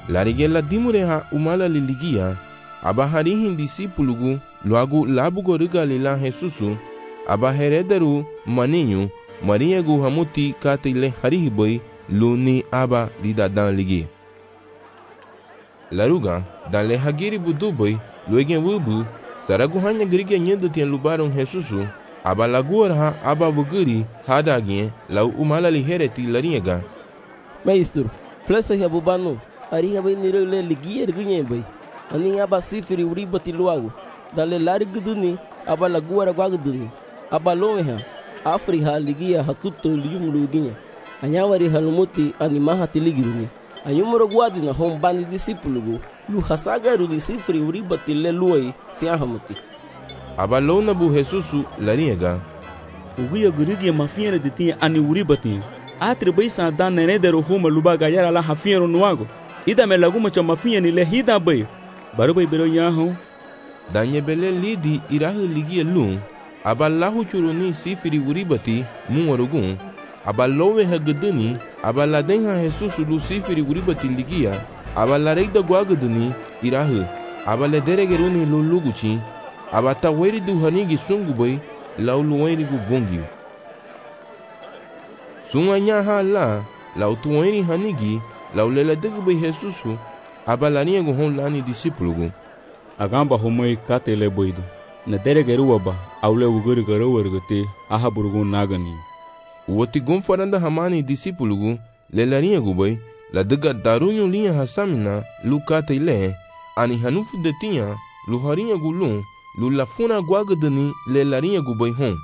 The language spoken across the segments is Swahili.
Larige la dimure ha umala liligia, aba harihin disipulugu, luagu labugo rigali la Jesusu, aba herederu maninyu, mariegu hamuti katile harihiboy, luni aba lidadan ligi. Laruga, dan le hagiri buduboy, luegen wubu, saragu hanya gerige nyedo tien lubaron Jesusu, aba laguar ha aba vuguri hadagien, lau umala lihereti lariega. Maestro, flesa ya bubano, ariha bay nirele ligia ergunye bay. Ani aba sifiri uribati luagu, dan le lari guduni, aba laguar agwaguduni, aba lomeha, Afriha ligia hakuto liyum luginya. Anyawari halumuti animaha tiligiruni. Anyumuro guadi na hombani disipulugu. Lu hasagaru disifri uribati le luai siahamuti. Abalona bu Jesusu lariega. Uguya gurigia mafiera de tia ani uribati. Atri baisa dan nenedero huma lubaga yara la hafiero nuago. Ida me laguma cha mafia ni le hida bay. Barubai bero yaho. Danye bele lidi irahu ligia lung. Abalahu churuni sifiri uribati muwarugun. Abalowe hagedeni. Abaladenha Jesusu lu sifiri uribati ligia. Abalareda guagedeni irahu. Abalederegeruni luluguchi. Abataweri du hanigi sunguboy. Lauluweri gu bongiu. Sunganya hala. Lautuweri hanigi. Laulela degubay Jesusu. Abalania gu hon lani disipulugu. Agamba homoi katele boido. Na deregeru aba. Aule uguri garawargate. Aha burgun nagani. Woti gomfaranda hamani disipulugu. Lelania gubay. La dega darunyo liya hasamina. Lu katele. Ani hanufu detia. Lu harinha gulun. Lu lafuna guagadani. Lelaria gubay hon.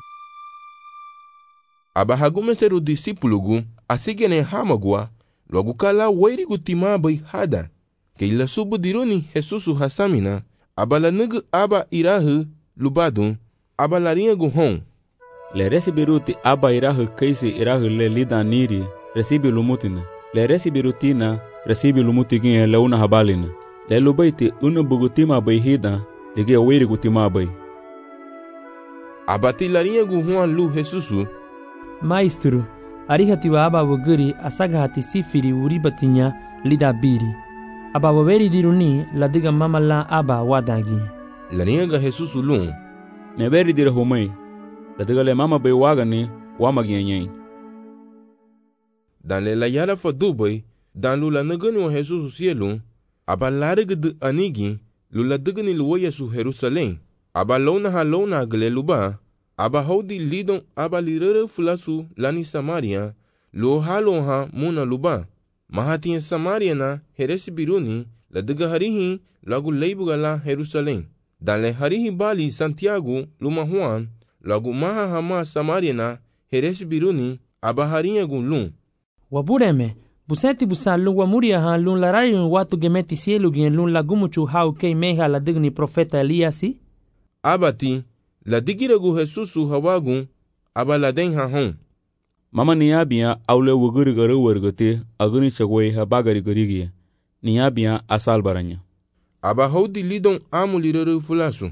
Abahagumeseru disipulugu. Asigene hamagua. Logo kala wairi gutima bay hada. Keila subu dironi Jesusu hasamina. Abala negu aba irahu lubadun. Abalarinha guhon. Le recibiruti aba irahu kaisi irahu le lida niri. Recibi lumutina. Le recibirutina. Recibi lumutigin le una habalina. Le lubaiti una bugutima bay hida. Lege wairi gutima bay. Abatilarinha guhon lu Jesusu. Maestro. Arihatiwa aba wuguri asagahati sifiri uribatinya lida biri. Aba waweri diruni ladiga mama la aba wadagi. Laniga Jesusu lun. Neberi dira homai. Ladiga le mama bay wagani wamagianyay. Dan le la yara fa dubai. Dan lula nagani wa Jesusu sielun. Aba larigi de anigi. Lula digani luwaya su Jerusalem. Aba lona ha lona gale luba. Aba haudi lidon aba lirere fulasu lani Samaria, lo halo ha muna luba. Mahati Samaria na heresi biruni, la diga harihi lagu leibuga la Jerusalem. Dan le harihi bali Santiago luma Juan, lagu maha hama Samaria na heresi biruni, aba harinya gun Wabureme, buseti busan wa muria ha lun larayun watu gemeti sielu gen lun lagumuchu hau kei meha la digni profeta Eliasi? Abati, la digiragu Jesusu hawagun, aba la den ha hon. Mama niabia aule wuguri garu wargate aguni chagway ha bagari garigia. Niabia asal baranya. Aba haudi lidon amu lirere fulasu.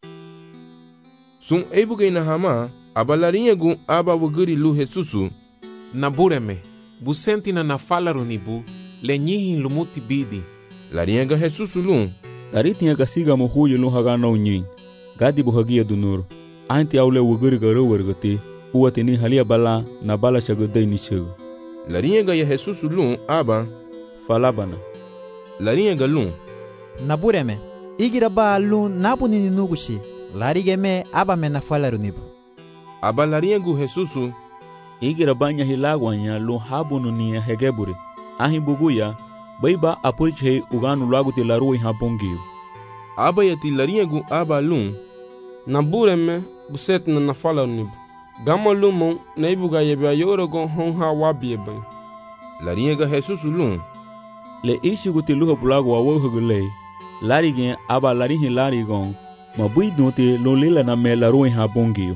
Sun ebuge na hama, aba larinha gun aba wuguri lu Jesusu. Nabureme, busenti na nafala runibu, lenyihin lumuti bidi. Larinha ga Jesusu lun. Taritinha gasiga mohuyo lun hagana unyin. Gadi buhagia dunur. Anti aule wuguri garu wargate. Uwatini halia bala na bala chagodai ni chago. Larinha ga ya Jesusu lun aba. Falabana. Larinha ga lun. Nabureme. Igiraba lun nabuni ninugushi. Larigeme aba me nafala runibu. Aba larinha gu Jesusu. Igirabanya hilagwanya lun habunu ni hegebure. Ahin buguya. Baiba apurche uganu laguti larui habongiu. Aba yati larinha gu aba lun. Nabureme buset na nafala runibu. Gama lumon na ibuga yebya yorogon honha wabiebe. Larinha ga Jesusu lun. Le ishi guti luha bulago wa wohugule. Larigen aba larihin larigon. Mabui dote lo lela na me larui habongiu.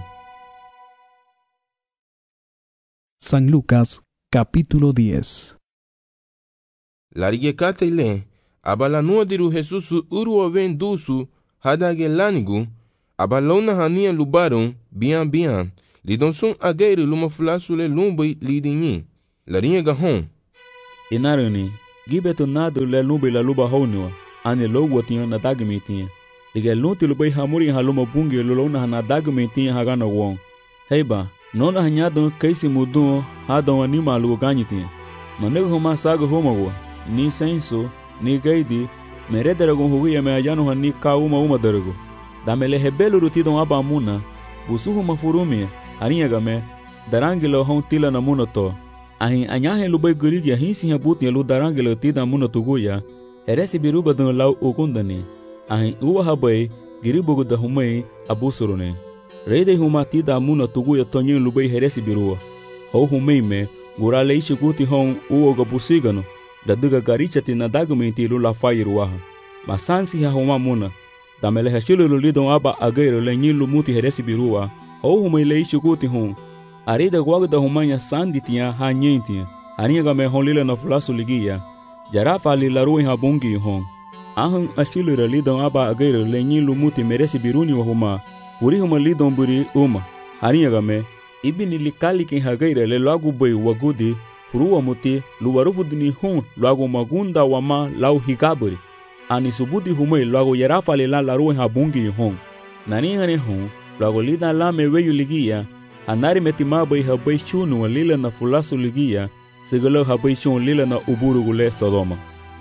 San Lucas, capítulo 10. Larige katele. Aba la nua diru Jesusu uru ven dusu. Hadage lanigu. Aba lona hania lubaron. Bian. Lidon sun agere luma fulasu le lumbai lidinyi. Larinha ga hon. Inaruni, Gibeto nado le lube la luba honua, ane lo watiyo na dagmetiya. Lige lunti lubai hamuri haluma bungi lulona na dagmetiya hagana wong. Heiba, nona hanyado kaisi mudu hadon anima lugo ganyitiya. Manego homa sago homawa, ni senso, ni gaidi, merederagon huguya me ayano hani ka uma darago. Damele hebelu rutidon aba amuna, busuhu mafurumia, harinhagame, darangilo hon tila na munoto. Ahin anyahe lubai gurigi ahinsi habuti lu darangilo tida munotuguya, eresi biruba don lau ukundani. Ahin uwa habai, giribugu da humei abusurune. Reide huma tida munotuguya tonyin lubai heresi birua. Ho humei me, gurale ishi guti hon uoga busigano, da duga garichati na dagumenti lu la fairuaha. Masansi ha huma muna, damele hashilu lidon aba agairo le nyilu muti heresi birua, ho humei le ishi guti hon. Arida guagda humanya sanditia ha nyentia, harinhagame hon lila na fulasu ligia, jarafa li la ruin habungi hon. Ahun ashilu lidon aba agairo le nyilu muti meresi biruni wa huma, puri huma lidon buri uma, harinhagame, ibini likali ken hagaira le lagu bai wagudi, furuwa muti, luwarufudini hon lagu magunda wama lau higaburi. Ani subudi humei lagu jarafa li la ruin habungi hon. Nani hane hon, lagu lida la meweyu ligia, anari metima bai habai shunu lila na fulasu ligia, sigalo habai shun lila na uburugule Sodoma.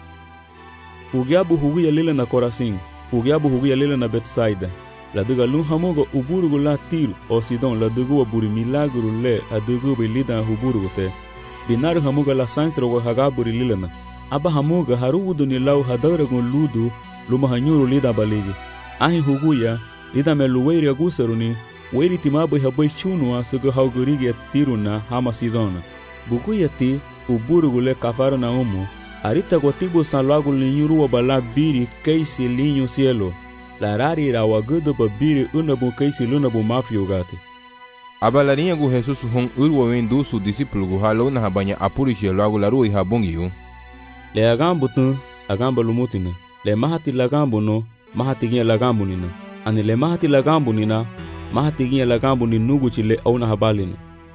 Hugiabu hugia lila na Korasin, hugiabu hugia lila na Betsaida. La duga lun hamuga uburugu la Tiro o Sidon la dugu wa buri milagru le a dugu bai lida huburugu te. Binaru hamuga la sansro wa hagaburi lila na. Aba hamuga haruudu ni lau hadaragun ludu luma hanyuru lida baligi. Ahi huguya lida me luweiri agusaruni weiri timabai habai chunua sugu haugurigi ya Tiro na hama Sidona. Bukuya ti uburugu le kafara na umu. Arita kwa tibu san lagu linyuru wa bala biri keisi linyo cielo. La rari ra wagudu pa biri unabu keisi lunabu mafio gati. Abalarinha gu Jesus hon urwa wendu su discípulo gu halo na habanya apurishi lagu laru ihabungiyu. Le agambu tu agamba lumutina. Le mahati lagambu no mahati gia lagambu nina. Ani le mahati lagambu nina mahati gia lagambu ni nuguchi le auna habalina.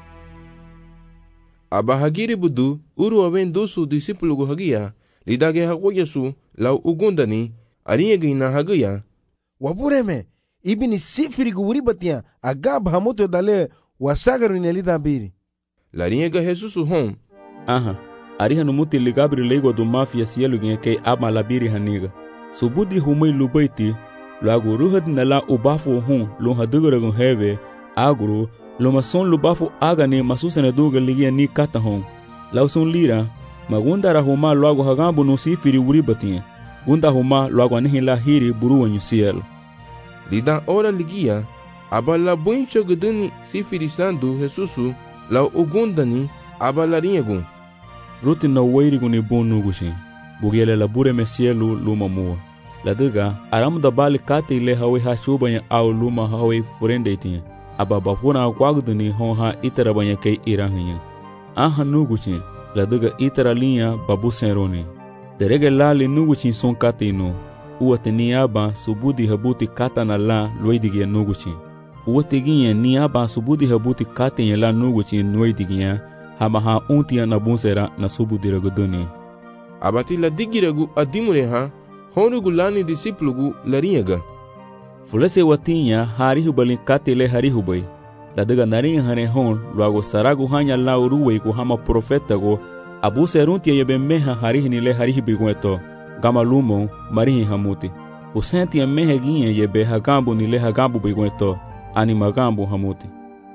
Abahagiri budu urwa wendu su discípulo gu hagia lidage hako Yesu lau ugundani arinha gina hagia. Wabureme, ibini sifiri guribatia agab hamoto dale wasagaru nelida biri. Larinha Jesus hon. Aha, ariha numuti ligabri lego do mafia cielo gin ke ama labiri haniga. Subudi humei lubaiti, lagu ruhad nala ubafu hon lo hadugaragun heve, agro, lo mason lubafu agane masusene duga ligia ni kata hon. Lausun lira, magundara huma lagu hagambu no sifiri guribatia. Gunda huma logo anihila hiri buruwa nyusiel. Lida ora ligia, abala buincho guduni sifiri sandu Jesusu la ugundani abalarinha gun. Ruti na weiri guni bonu gushi. Bugiele la bure mesielu luma mua. La duga, aramu da bali kate ile hawe hashubanya au luma hawe furendeitinha. Aba bafuna kwagduni honha itara banya kei irahinya. Aha nugushi, la duga itara linha babu senroni. Derege lali nuguchi son kate ino. Uwate ni aba subudi habuti kata na la loidigia nuguchi. Uwate ginye ni aba subudi habuti kate ya la nuguchi noidigia. Hama ha untia na bunsera na subudi ragodoni. Abati la digiragu adimure ha. Honugu lani disiplugu larinhaga. Fulese watinya harihu balin kate le harihu bay. La daga narinha hane hon luago saragu hanya la uruwe ku hama profeta go. Abu seruntia yebe meha harihi ni le harihi bigueto. Gama lumo marihi hamuti. Usentia mehe ginye yebe hagambu ni le hagambu bigueto. Ani magambu hamuti.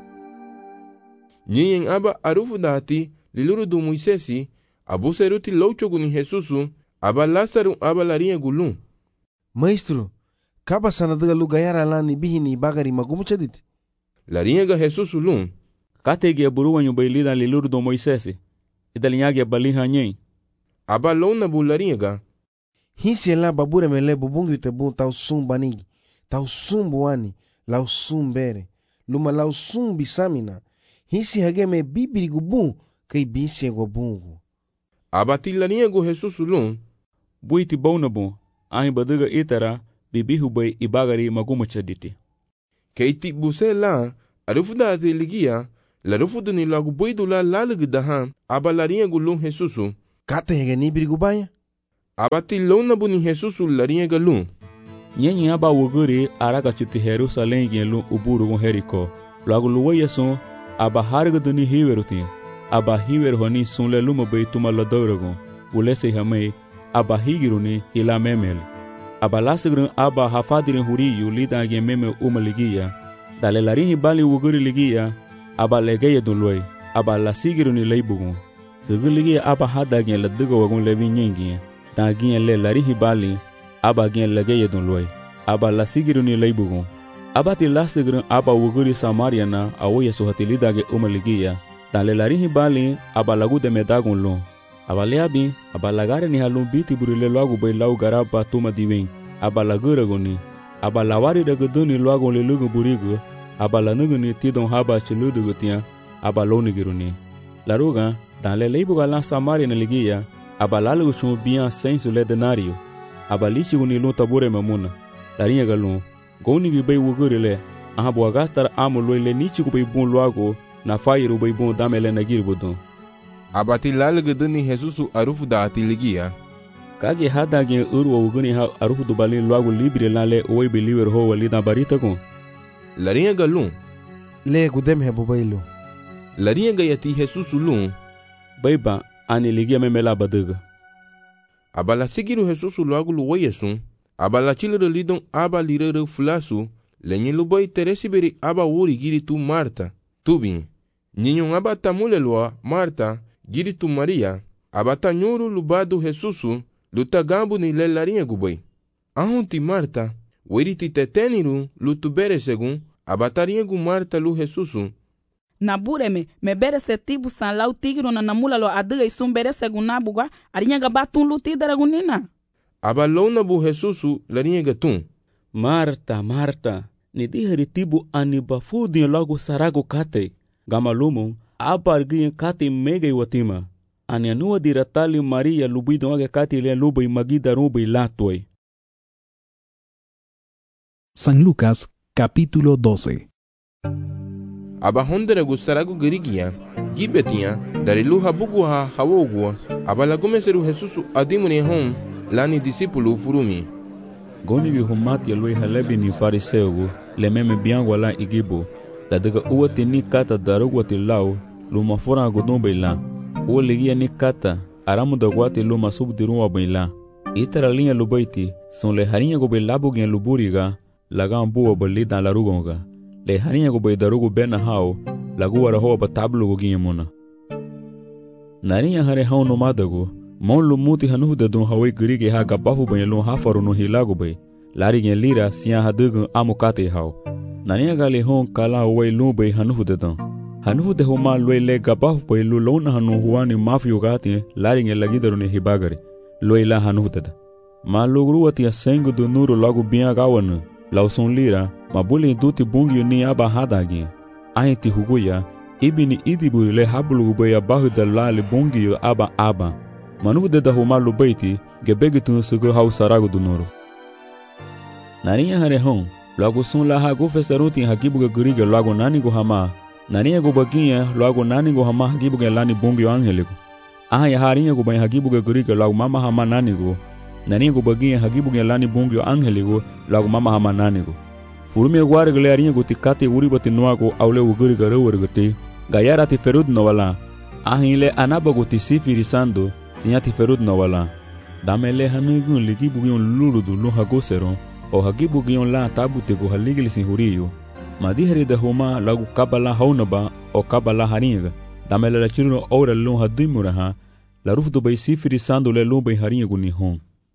Nyen aba arufu dati liluru du Moisesi. Abu seruti louchogu ni Jesusu. Aba Lázaro aba larinha gulum. Maestro, kaba sanadaga lugayara lani bihini bagari magumuchadit. Larinha ga Jesusu lum. Kategi aburuwa nyubailida liluru du Moisesi. Idalinyagi abaliha nyen. Aba lona bu larinha ga. Hisi la babure mele bubungi tebu tau sum banigi. Tau sum buani. Lau sum bere. Luma lau sum bisamina. Hisi hageme bibiri gubun. Kay bisi gubungu. Aba ti larinha go Jesusu lum. Buiti baunabu. Ahi baduga itara. Bibihu bay ibagari magumachaditi. Kay ti buse la. Arufu dati ligia. La rufu duni lagu boidu la lalugu dahan. Aba larinha gulum Jesusu. kata hege ni birigubaya. Abati lona buni Jesusu lariega lum. Nyenyi aba wuguri araga chuti Jerusalém gen lu uburu gon Jericó. Logo luwa yeson aba harga duni hiwerutin. Aba hiwer honi sunle luma bay tuma ladoragon. Ulese hamay aba higiruni hila memel. Aba lasgrin aba hafadirin huriyu lida gen meme umaligia. Dale larin hibali wuguri ligia aba legeye dunloy. Aba lasigiruni leibugon. Sigiligia aba hada gen ladigo wagon levin nyengi. Da gen le larin hibali aba gen legeye dunloy. Aba lasigiruni leibugon. Aba ti lasigrin aba wuguri Samariana awo yesu hatilida ge umaligia. Dale larin hibali aba lagu de medagon lon. Aba leabi aba lagare ni halun biti burile loagu bay lau garaba tuma diwen. Aba laguragoni. Aba lawari dagaduni loagon le lugu burigu. Aba lanuguni tidon haba chiludugutia. Aba lonigiruni. Laruga dale leibuga lan Samariana ligia. Aba lalugu chun bien sensu le denario. Aba lichiguni lun tabure mamuna. Larinha galun. Goni bay wugurile. Ahabu agastar amo loile nichigu bay bun loago. Na fairu bay bun damele nagir budun. Abati lalugu duni Jesusu arufu da atiligia. Kage hada gen urwa wuguni ha arufu dubalin loago libre lale oi beliver ho walida barita kon. Larinha lum. Le gudem he bubailu. Larinha yati Jesusu lum. Baiba ani ligia memela baduga. Abala sigiru Jesusu loago luwa yesun. Abala chilere lidon aba lirere fulasu. Lenye lubai teresiberi aba wuri giri tu Marta. Tubi. Ninyon aba tamule loa Marta. Giri tu Maria. Abata nyuru lubadu Jesusu. Luta gambu ni le larinha gubai. Ahunti Marta. Weriti teteniru lutu bere segun. Abatarinha gu Marta lu Jesusu. Na bureme me bere se tibu san lau tigro na namula lo adiga isum bere segun na bugwa. Arinha gabatun luti daragunina. Abalona bu Jesusu larinha gatun. Marta, Marta. Ni diheri tibu anibafudin logo sarago kate. Gamalumon. Apargin kate mega iwatima. Anianua diratali Maria lubido age kate le lubai magida rubai latoi. San Lucas, capítulo 12. Abahondere gustarago girigia. Gibetia, dariluha buguha hawogua. Abalagomeseru Jesusu adimuni hon. Lani discípulo furumi. Goni humati aloi halebi ni fariseugo. Le meme biangwa la igibo. La daga uwati ni kata darugwati lao. Luma fora godumbe la. Uwa ligia ni kata. Aramu dagwati luma subdirunwa baila. Itara linha lubaiti. Son le harinha gobe labu gen luburiga. Lagan buwa bali dan larugonga. Le harinha gobe darugu bena hao. Lagu wara hoa batablu goginha muna. Narinha hare hao nomadago. Mon lumuti hanuhu de dun hawe girige ha gabafu banyan lun hafaru no hilago bay. Lari gen lira siya hadugun amukate hao. Narinha gali hon kala uwe lun bay hanuhu de dun. Hanuhu de homa lwe le gabafu bay lu lona hanu huwani mafiyo gati lari gen lagidaru ne hibagari. Lwe la hanuhu de da. Ma logruwati ya sengu du nuru lagu biya gawanu. Lauson lira, mabuli duti bungi ni aba hadagi. Ahiti huguya, ibini idiburi le habulu baya bahuda lali bungi aba. Manu de da homa lubaiti, gebegi tunu sugu hau saragu du nuru. Nariya hare hon, lagu sun la hagu fesaruti hagibuga guriga lagu nani go hama. Nariya go bagiya lagu nani go hama hagibuga lani bungi angeligo. Ya hariya go baya hagibuga guriga lagu mama hama nani go. Nani go bagiya hagibuga lani bungi angeligo lagu mama hama nani go. Furumi gware gale ariya go tikate uribati nuago aule uguriga rewergati. Gayara ti ferud no wala. Ahile anabago ti sifiri sando. Sinyati ferud no wala. Damele hanugun ligibugion luludu lu hagosero. O hagibugion la tabute go haligili sin huriyo. Madiheri de homa lagu kabala haunaba o kabala haringa. Damele la chiruno ora lu hadimuraha. La rufdu bay sifiri sando le lu bay haringa gu nihon.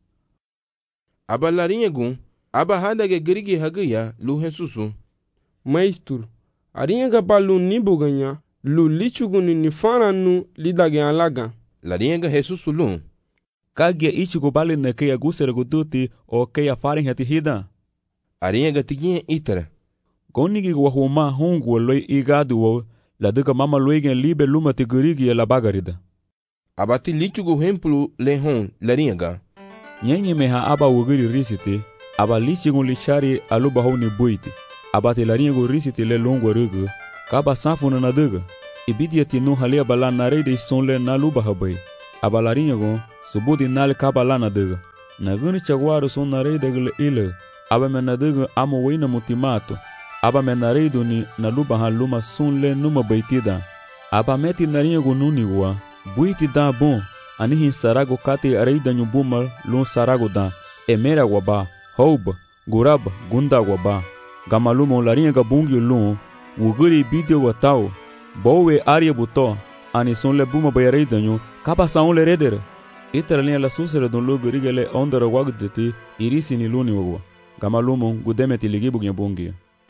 Aba larinha gun. Aba hadage girigi hagaya lu Jesusu. Maestro, arinha gabalu nibu ganha. Lu lichuguni ni faranu lidage alaga. Larinha Jesusu lu. Kage ichigo bali na keya gusere guduti o keya farin hati hida. Arinha tiginha itara. Gonigi wa huma hongu loi igadu wo la duka mama loigen libe luma ti girigi la bagarida. Abati lichugo hemplu le hon larinha. Nyenye meha aba wugiri risiti. Aba lichigo lichari aluba honi buiti. Abati larinha risiti le longo rugu. Kaba sanfuna na duga. Ibidia ti no halia bala narede sonle na luba habai. Abalarinha gon, subudi nal kabala na dega. Na guni chaguaru son na rei degele ile. Aba me na dega amo wina mutimato. Aba me na rei duni na luba ha luma sun le numa baitida. Aba meti narinha gon nunigua. Buiti da bon. Anihin sarago kate arei danyu bumal lun sarago da. Emera waba, houba, guraba, gunda waba. Gamaluma larinha gabungi lun. Wuguri bidio watao. Bowe aria buto. Ani son le buma bayarei danyu. Kaba saun le redere. Itara linha la susere don lugu rigele ondara wagdeti irisi ni luni wagwa. Gamaluma gudemeti ligibu bungi.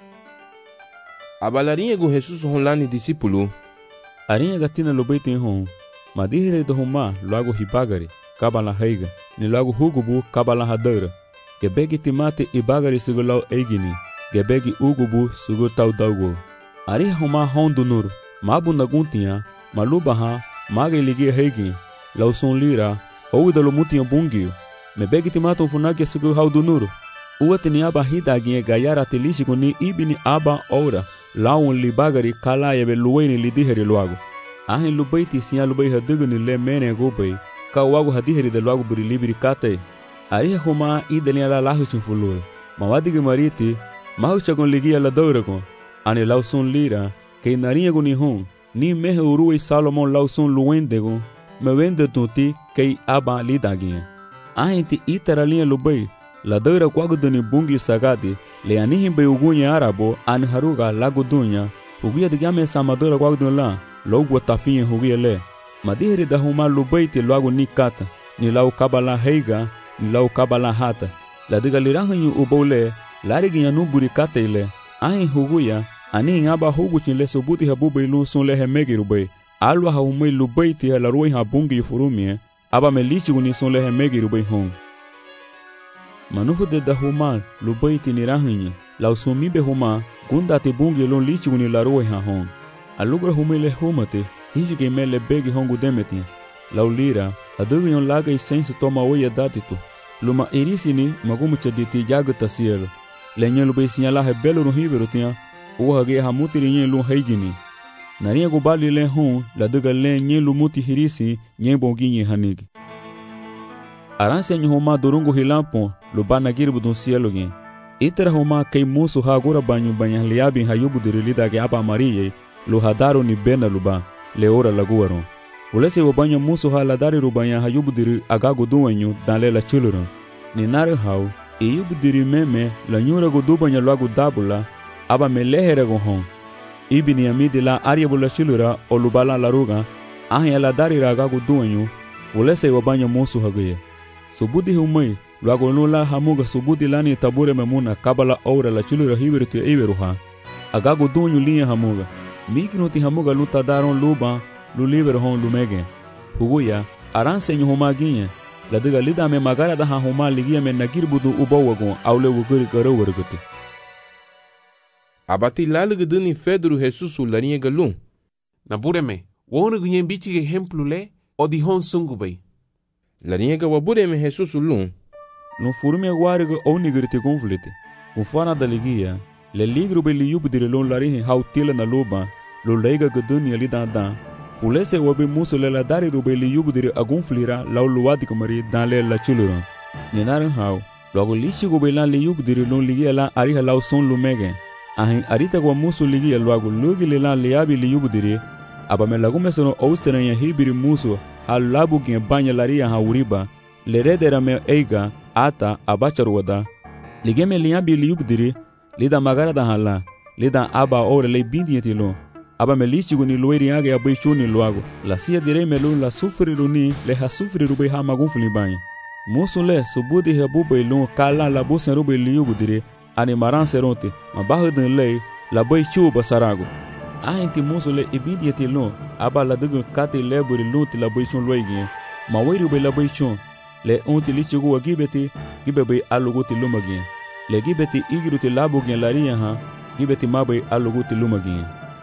Abalarinha gon Jesus honlani discípulo. Arinha gatina lobeiti hon. Madihire do huma logo hibagari. Kabala heiga. Ni logo hugubu kabala hadara. Gebegi timate ibagari sugulau eigini. Gebegi ugubu sugutau daugo. Ari huma hondu nur. Mabu naguntia. Malubaha. Maga iligi heigi. Lauson lira. Ouidalo mutia bungio. Mebegi timato funaki sugu haudu nur. Uatini aba hidaginye gayara tilishiku ni ibini aba ora. Laun libagari kala yebe luweni lidiheri logo. Ahin lubaiti siya lubai haduguni le mene gobay. Ka wago hadiheri de logo buri libiri kate. Ari huma idalina la lahuchin fulure. Mawadigi mariti. Mahuchagon ligia la dauragon. Ani lauson lira. Kei narinha goni hon. Ni mehe uruwe Salomon lauson luwendegon. Me wende tunti kei aba lidaginye. Ahin ti itara linha lubai. La daura kwaguduni bungi sagadi. Le anihin be ugunya arabo. Ani haruga lagudunya. Uguya digame samadura kwagudun la. Logo tafinha hugia le. Madihiri da huma lubaiti logo ni kata. Ni lau kabala heiga. Ni lau kabala hata. La diga lirahanyu ubole. Lariginha nuburi kata ile. Ahin huguya. Ani ngaba huguchin le subuti habuba ilun sun le hemegi rubai. Alwa ha umay lubaiti ha laroi ha bungi yufurumie. Aba me lichi guni sun le hemegi rubai hong. Manufu de da huma lubaiti nirahanyu. Lau sumibe huma. Gunda te bungi ilun lichi guni laroi ha hong. Alugra humile humate, hijige mele begi hongu demeti. Laulira, adugion laga e senso toma oia datitu. Luma irisini, magumu chaditi jagata cielo. Lenha lube sinhala rebelo no ribeiro tinha, uhage hamutiri nyen lu heigini. Narinha gubali len hon, la duga len nyen lu muti hirisi, nyen bonginye hanigi. Aranse nyen homa durungu hilampon, lubana girbu dun cielo gen. Itera homa kei musu hagura banyu banyan liabin hayubu dirilida ge aba mariye, lu hadaro ni bena luba, leora laguaron. Fulese wabanya musu ha ladari rubanya hayubu diri agago duanyu danle la chiluron. Ni nare hau, iyubu diri meme la nyura gudubanya lagu dabula, aba melehere gohon. Ibi ni amidi la ariabu la chilura o lubala la ruga, ahya ladari agago duanyu, fulese wabanya musu hagaye. Subudi humai, lagu nula hamuga subudi lani tabure memuna kabala aura la chilura hibiru tu iberuha. Agago duanyu linha hamuga. Miknoti hamuga luta daron luba, lu livre hon lumege. Huguya, aranse nyu homaginha, la diga lida me magara da ha homa ligia me nagirbudu ubawagon, aule wuguri garo werguti. Abati lalguduni Pedro Jesus larinha galum. Na bureme, wonu gunyen bichi exemplo le, o di hon sungubay. Larinha ga wabureme Jesus lum. No furume guarigo ou nigrite conflite. Ufana da ligia, le ligro be liubu dire lon larinha hautila na luba, lo leiga guduni ali dan. Fulese wabe muso le la dari rube liubu dire agun flira lau luadi kumari dan le la chuluron. Ninarin hau, logo lishi go be lan liubu dire lon ligia la ariha lau son lumege. Ahin arita kwa muso ligia logo lugi le lan liabi liubu dire, aba me lagume sono austera ya hibiri muso ha labu gen banya laria ha uriba, le redera me eiga ata abacharwada. Ligeme liabi liubu dire, lida magara da hala, lida aba ore le bindi lo. Aba me lichi guni lueri age ya beichuni luago. La sia direi me la sufri runi le ha sufri rube ha magunfli banya. Musu le subudi he bube lu kala la busen rube liubu dire ani maran seronte ma bahudun le la beichu basarago. Ahinti musu le ibidi lo aba la dugu kati leburi luti la beichun luegi. Ma wei rube la beichun le unti lichi gu gibeti gibebe aluguti lumagi. Le gibeti igruti labu gen laria ha gibeti mabe aluguti lumagi.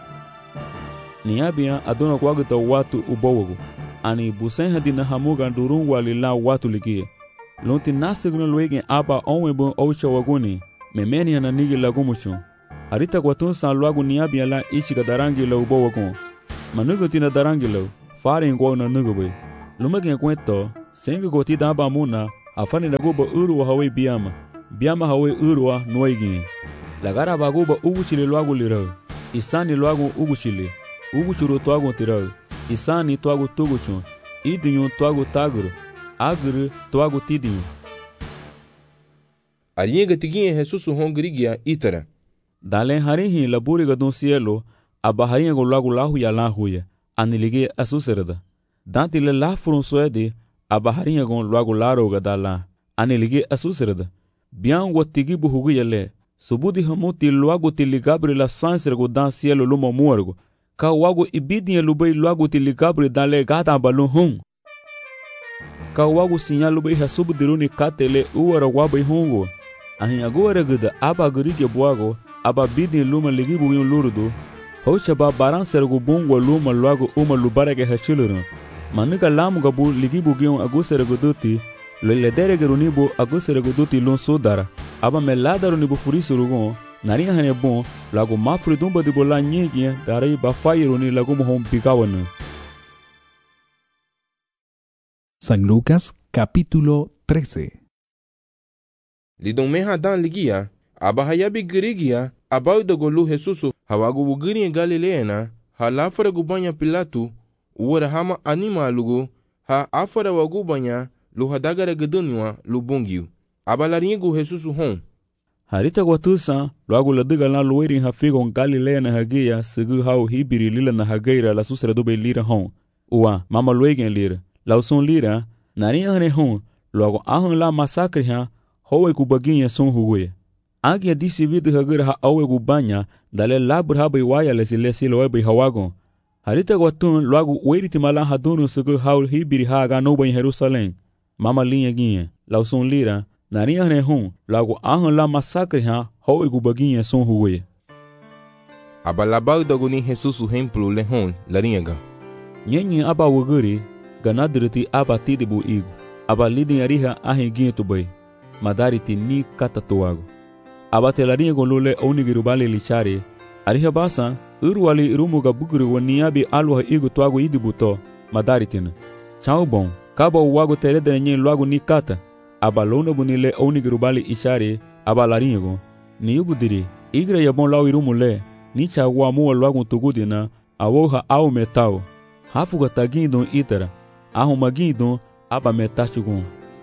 Niabia adona kwagita watu ubowogo. Ani busen hadina hamuga ndurun walila watu ligie. Lonti nasigno luegen aba onwebo oucha waguni. Memeni ana nigi lagumucho. Arita kwatun san luagu niabia la ichiga darangi la ubowogo. Manugo tina darangi la. Fare ngwa na nugobe. Lumagin kwento, sengi goti damba muna, afani laguba urwa hawe biama. Biama hawe urwa noigin. Lagara baguba uguchile luagu lirau. Isani luagu uguchile. Uguchuru tuagu tirau. Isani tuagu tuguchun. Idinyu tuagu taguru. Aguru tuagu tidinyu. Arinha tiguinha Jesus hongrigia itara. Dalen harihi laburi gadun cielo, aba harinha golagu lahu ya lahuya, anilige asuserda. Dante le la frunsuede, aba harinha gon lagu laro gadala, anilige asuserda. Bian watigi buhugu yale, subudi hamuti luagu tiligabri la sansrego dan cielo luma muergo, ka wagu ibidinha lubei luagu tiligabri dan le gada balun hung. Ka wagu sinyalu bei hasubudiruni katele uara wabai hungo. Ahin agora gada aba gurige buago, aba bidin luma ligibu yun lurudu. Hocha ba baran sergu bungwa luma luago uma lubarege hachilurun. Manuka lamu gabu ligibu gion agusere duti, lele derege runibu agusere duti lun sudara. Aba melada runibu furisurugon, narinha hane bon, lago mafri dumba di bola nyegien, darai ba fayiruni lagu mohon bigawana. San Lucas, capítulo 13. Lidong meha dan ligia, aba hayabi girigia, abau da golu Jesusu, hawagu wugiri Galileana, ha lafara gubanya Pilatu, uwara hama anima lugu, ha afara wagubanya, lu hadagara gedunywa, lu bungiu. Aba laringu Jesusu hon. Harita gwatusa, luagu ladiga na luweri hafigon Galileana hagia, segu hau hibiri lila na hagaira la susra dube lira hon. Uwa, mama luegen lira. Lauson lira, narinha hane hon, luagu ahun la masakre ha, howe kubaginha son hugue. Agia disi vidu hagira ha awe gubanya, dale labur habai waya lesi loebai hawagon. Harita gwatun luagu weiriti malan hadunu sugu haul hibiri haga noba in Jerusalém. Mama linha ginha, lauson lira, narinha hane hon, luagu ahun la masakre ha, howe kubaginha son hugue. Abalabau daguni Jesusu hemplu lehon, laringa. Nyenye aba wuguri, ganadriti aba tidibu igu. Aba lidin ariha ahin gintu bay. Madariti ni katatuago. Aba telarinha golule onigirubali lichari. Ariha basa, urwali irumuga buguri waniabi alwa igu tuago idibuto, madaritina. Chau bon, kaba uwago tereda nyen luago ni kata. Aba lona bunile onigirubali ishari, aba larinha go. Ni ubudiri, igra yabon lau irumule, ni chagua mua luago tugudina, awoha au metao. Hafuga tagindon itara, ahumagindon aba metachugun.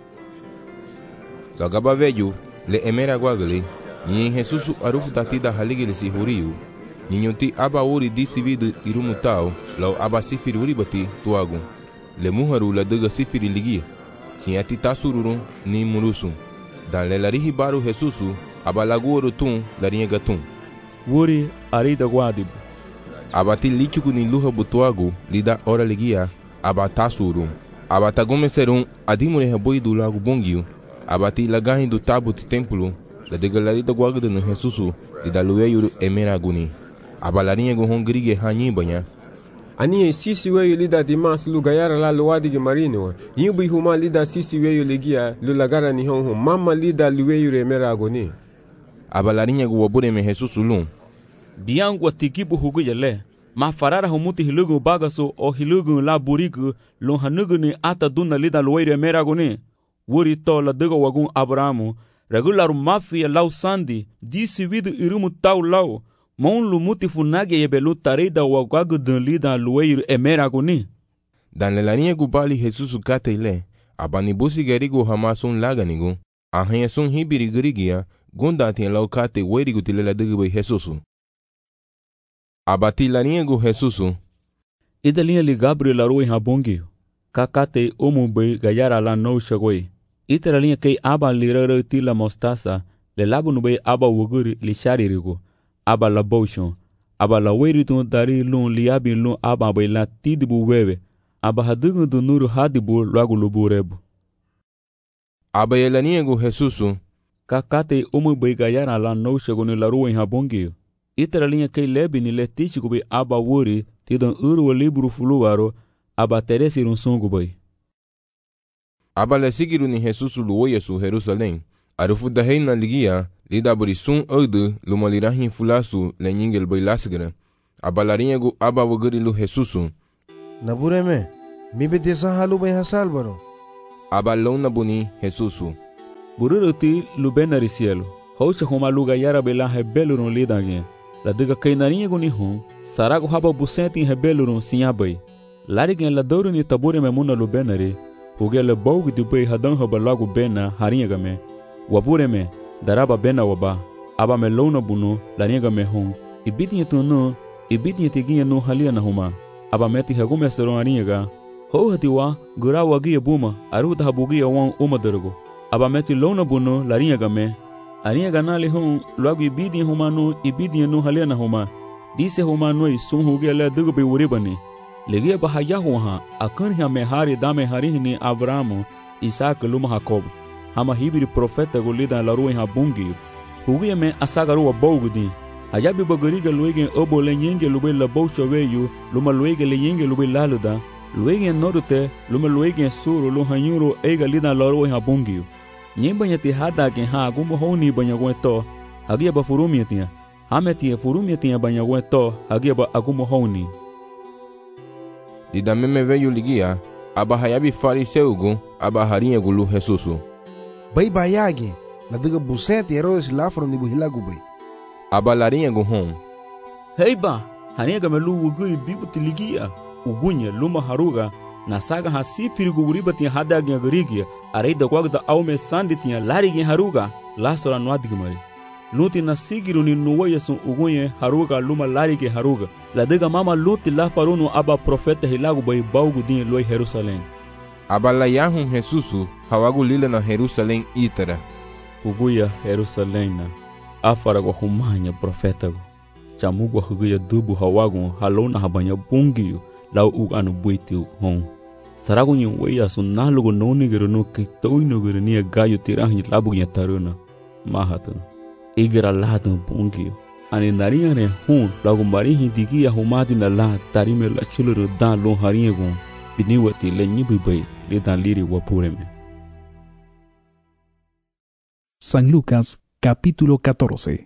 Lagaba veju, le emera guagale, yin Jesusu arufu tatida haligile si huriu, ninyuti aba uri disividu irumutao, lau aba sifiri uribati tuagun, le muharu la dega sifiri ligia, sinyati tasururun ni murusun, dan le larihi baru Jesusu, aba laguoru tun larinha gatun. Wuri arida guadibu. Abati lichuku ni luha butuagu, lida ora ligia, aba tasurun. Abata gomeserun adimure heboidu lagu bongiu, abati lagahin do tabu ti templo, la degalarida guagda no Jesusu, lida lueyuru emera guni. Abalarinha go hongrige hanyi banya. Ani sisi weyo lida dimas lu gayara la luwadige marino, yubi huma lida sisi weyo ligia, lu lagara ni honho, mama lida lueyuru emera guni. Abalarinha go wabure me Jesusu lun. Biangu atikibu hugu yale. Ma farara humuti hilugu bagaso o hilugu la burigu lon hanugu ni ata duna lida luwaire meraguni. Wuri to la dego wagun Abrahamu. Regularu mafia lau sandi. Disi vidu irumu tau lau. Mon lumuti funage yebelu tarida wagagu dun lida luwaire emeraguni. Dan le larinha gubali Jesusu kate ile. Abani busi gerigu hamasun laganigu. Ahanya sun hibiri gerigia. Gunda tien lau kate weirigu tilela degubay Jesusu. Abati larinha Jesusu. Ida linha li Gabriel aroi habongi. Kakate umubay gayara la no shagoi. Ita linha kay aba lirara tila mostasa. Le labu nubay aba wuguri li sharirigo. Aba la boshon. Aba la weritun dari lun liabi lun aba bay la tidibu wewe. Aba hadugu du nuru hadibu lagu luburebu. Aba yelaniha Jesusu. Kakate umubay gayara la no shagoni la roi habongi. Itra linha kay lebi ni letichiku bay aba wuri tidon urwa libru fuluwaro aba teresirun sungu bay. Aba le sigiru ni Jesusu luoya su Jerusalém. Arufu da heina ligia lida burisun ode lumalirahin fulasu le nyingel bay lasgara. Aba larinha aba wagari lu Jesusu. Nabureme, Mi betesa halu bay hasalbaro. Aba lona buni Jesusu. Bururuti lubenari cielo. Houcha homa luga yara bela rebelurun lidangue. La diga kainarinha guni hum. Sarago haba busenti rebelurun sinhabai. Lariguen la douro ni tabure memuna lubenari. Hugele bougu di bay hadan haba logo bena harinha game. Wabure me daraba bena waba. Aba me lona bunu larinha me hum. Ibitinha tunu. Ibitinha tiguinha no halia na huma. Aba meti hagume seron harinha ga. Houhatiwa gurawa gia buma. Aruta habugia wan umadargo. Aba meti lona bunu larinha game. Arinha ganali hum logo ibidinha huma no ibidinha no halia na huma. Disse huma noi sun hugele dugu be uribani. Legia bahayahu ha akanha mehari dame harihni Abrahamu Isaac luma Jacob hama hibiri profeta golida laruin habungi hugia me asagaru wa bogudi ayabi bagariga luegen obo lenyenge lube la boucha weyu luma luege lenyenge lube laluda luegen norte luma luegen suru lu hanyuro ega lida laruin habungi nyembanya ti hada gen ha gumo honi banya gweto hagia ba furumiatia hameti furumiatia banya gweto hagia ba agumo honi. Dida meme veio ligia, aba hayabi fariseugu, aba harinha gulu Jesusu. Bay bayage, la diga busente Herodes lafro ni buhilagu bay. Aba larinha gu hom. Heiba, harinha gamelu wuguri bibuti ligia, ugunya luma haruga, na saga hasifiri guburiba tinha hadagia garigia, areida gwagda aume sandi tinha larigin haruga, lasora noadigmari. Luti na sigiru ni nuwaya sun ugunye haruga luma larige haruga. La diga mama luti la farunu aba profeta hilagu bay baugu din loi Jerusalém. Aba la yahum Jesusu hawagu lila na Jerusalém itara. Uguya Jerusalém na afara gwa humanya profeta go. Chamugwa huguya dubu hawagu halona habanya bungiyo lau uganu buiti hon. Saragu nyi weya sun nalugo nonigiru no kitoinugiru niya gayo tirahi labu nya taruna. Mahatu. Igra lado bungio ani narinha ne hun lagu marihi digia humadi na la tarime la chuluru dan lo harinha gon biniwati le nyibi bay le dan liri wapureme. San Lucas capítulo 14.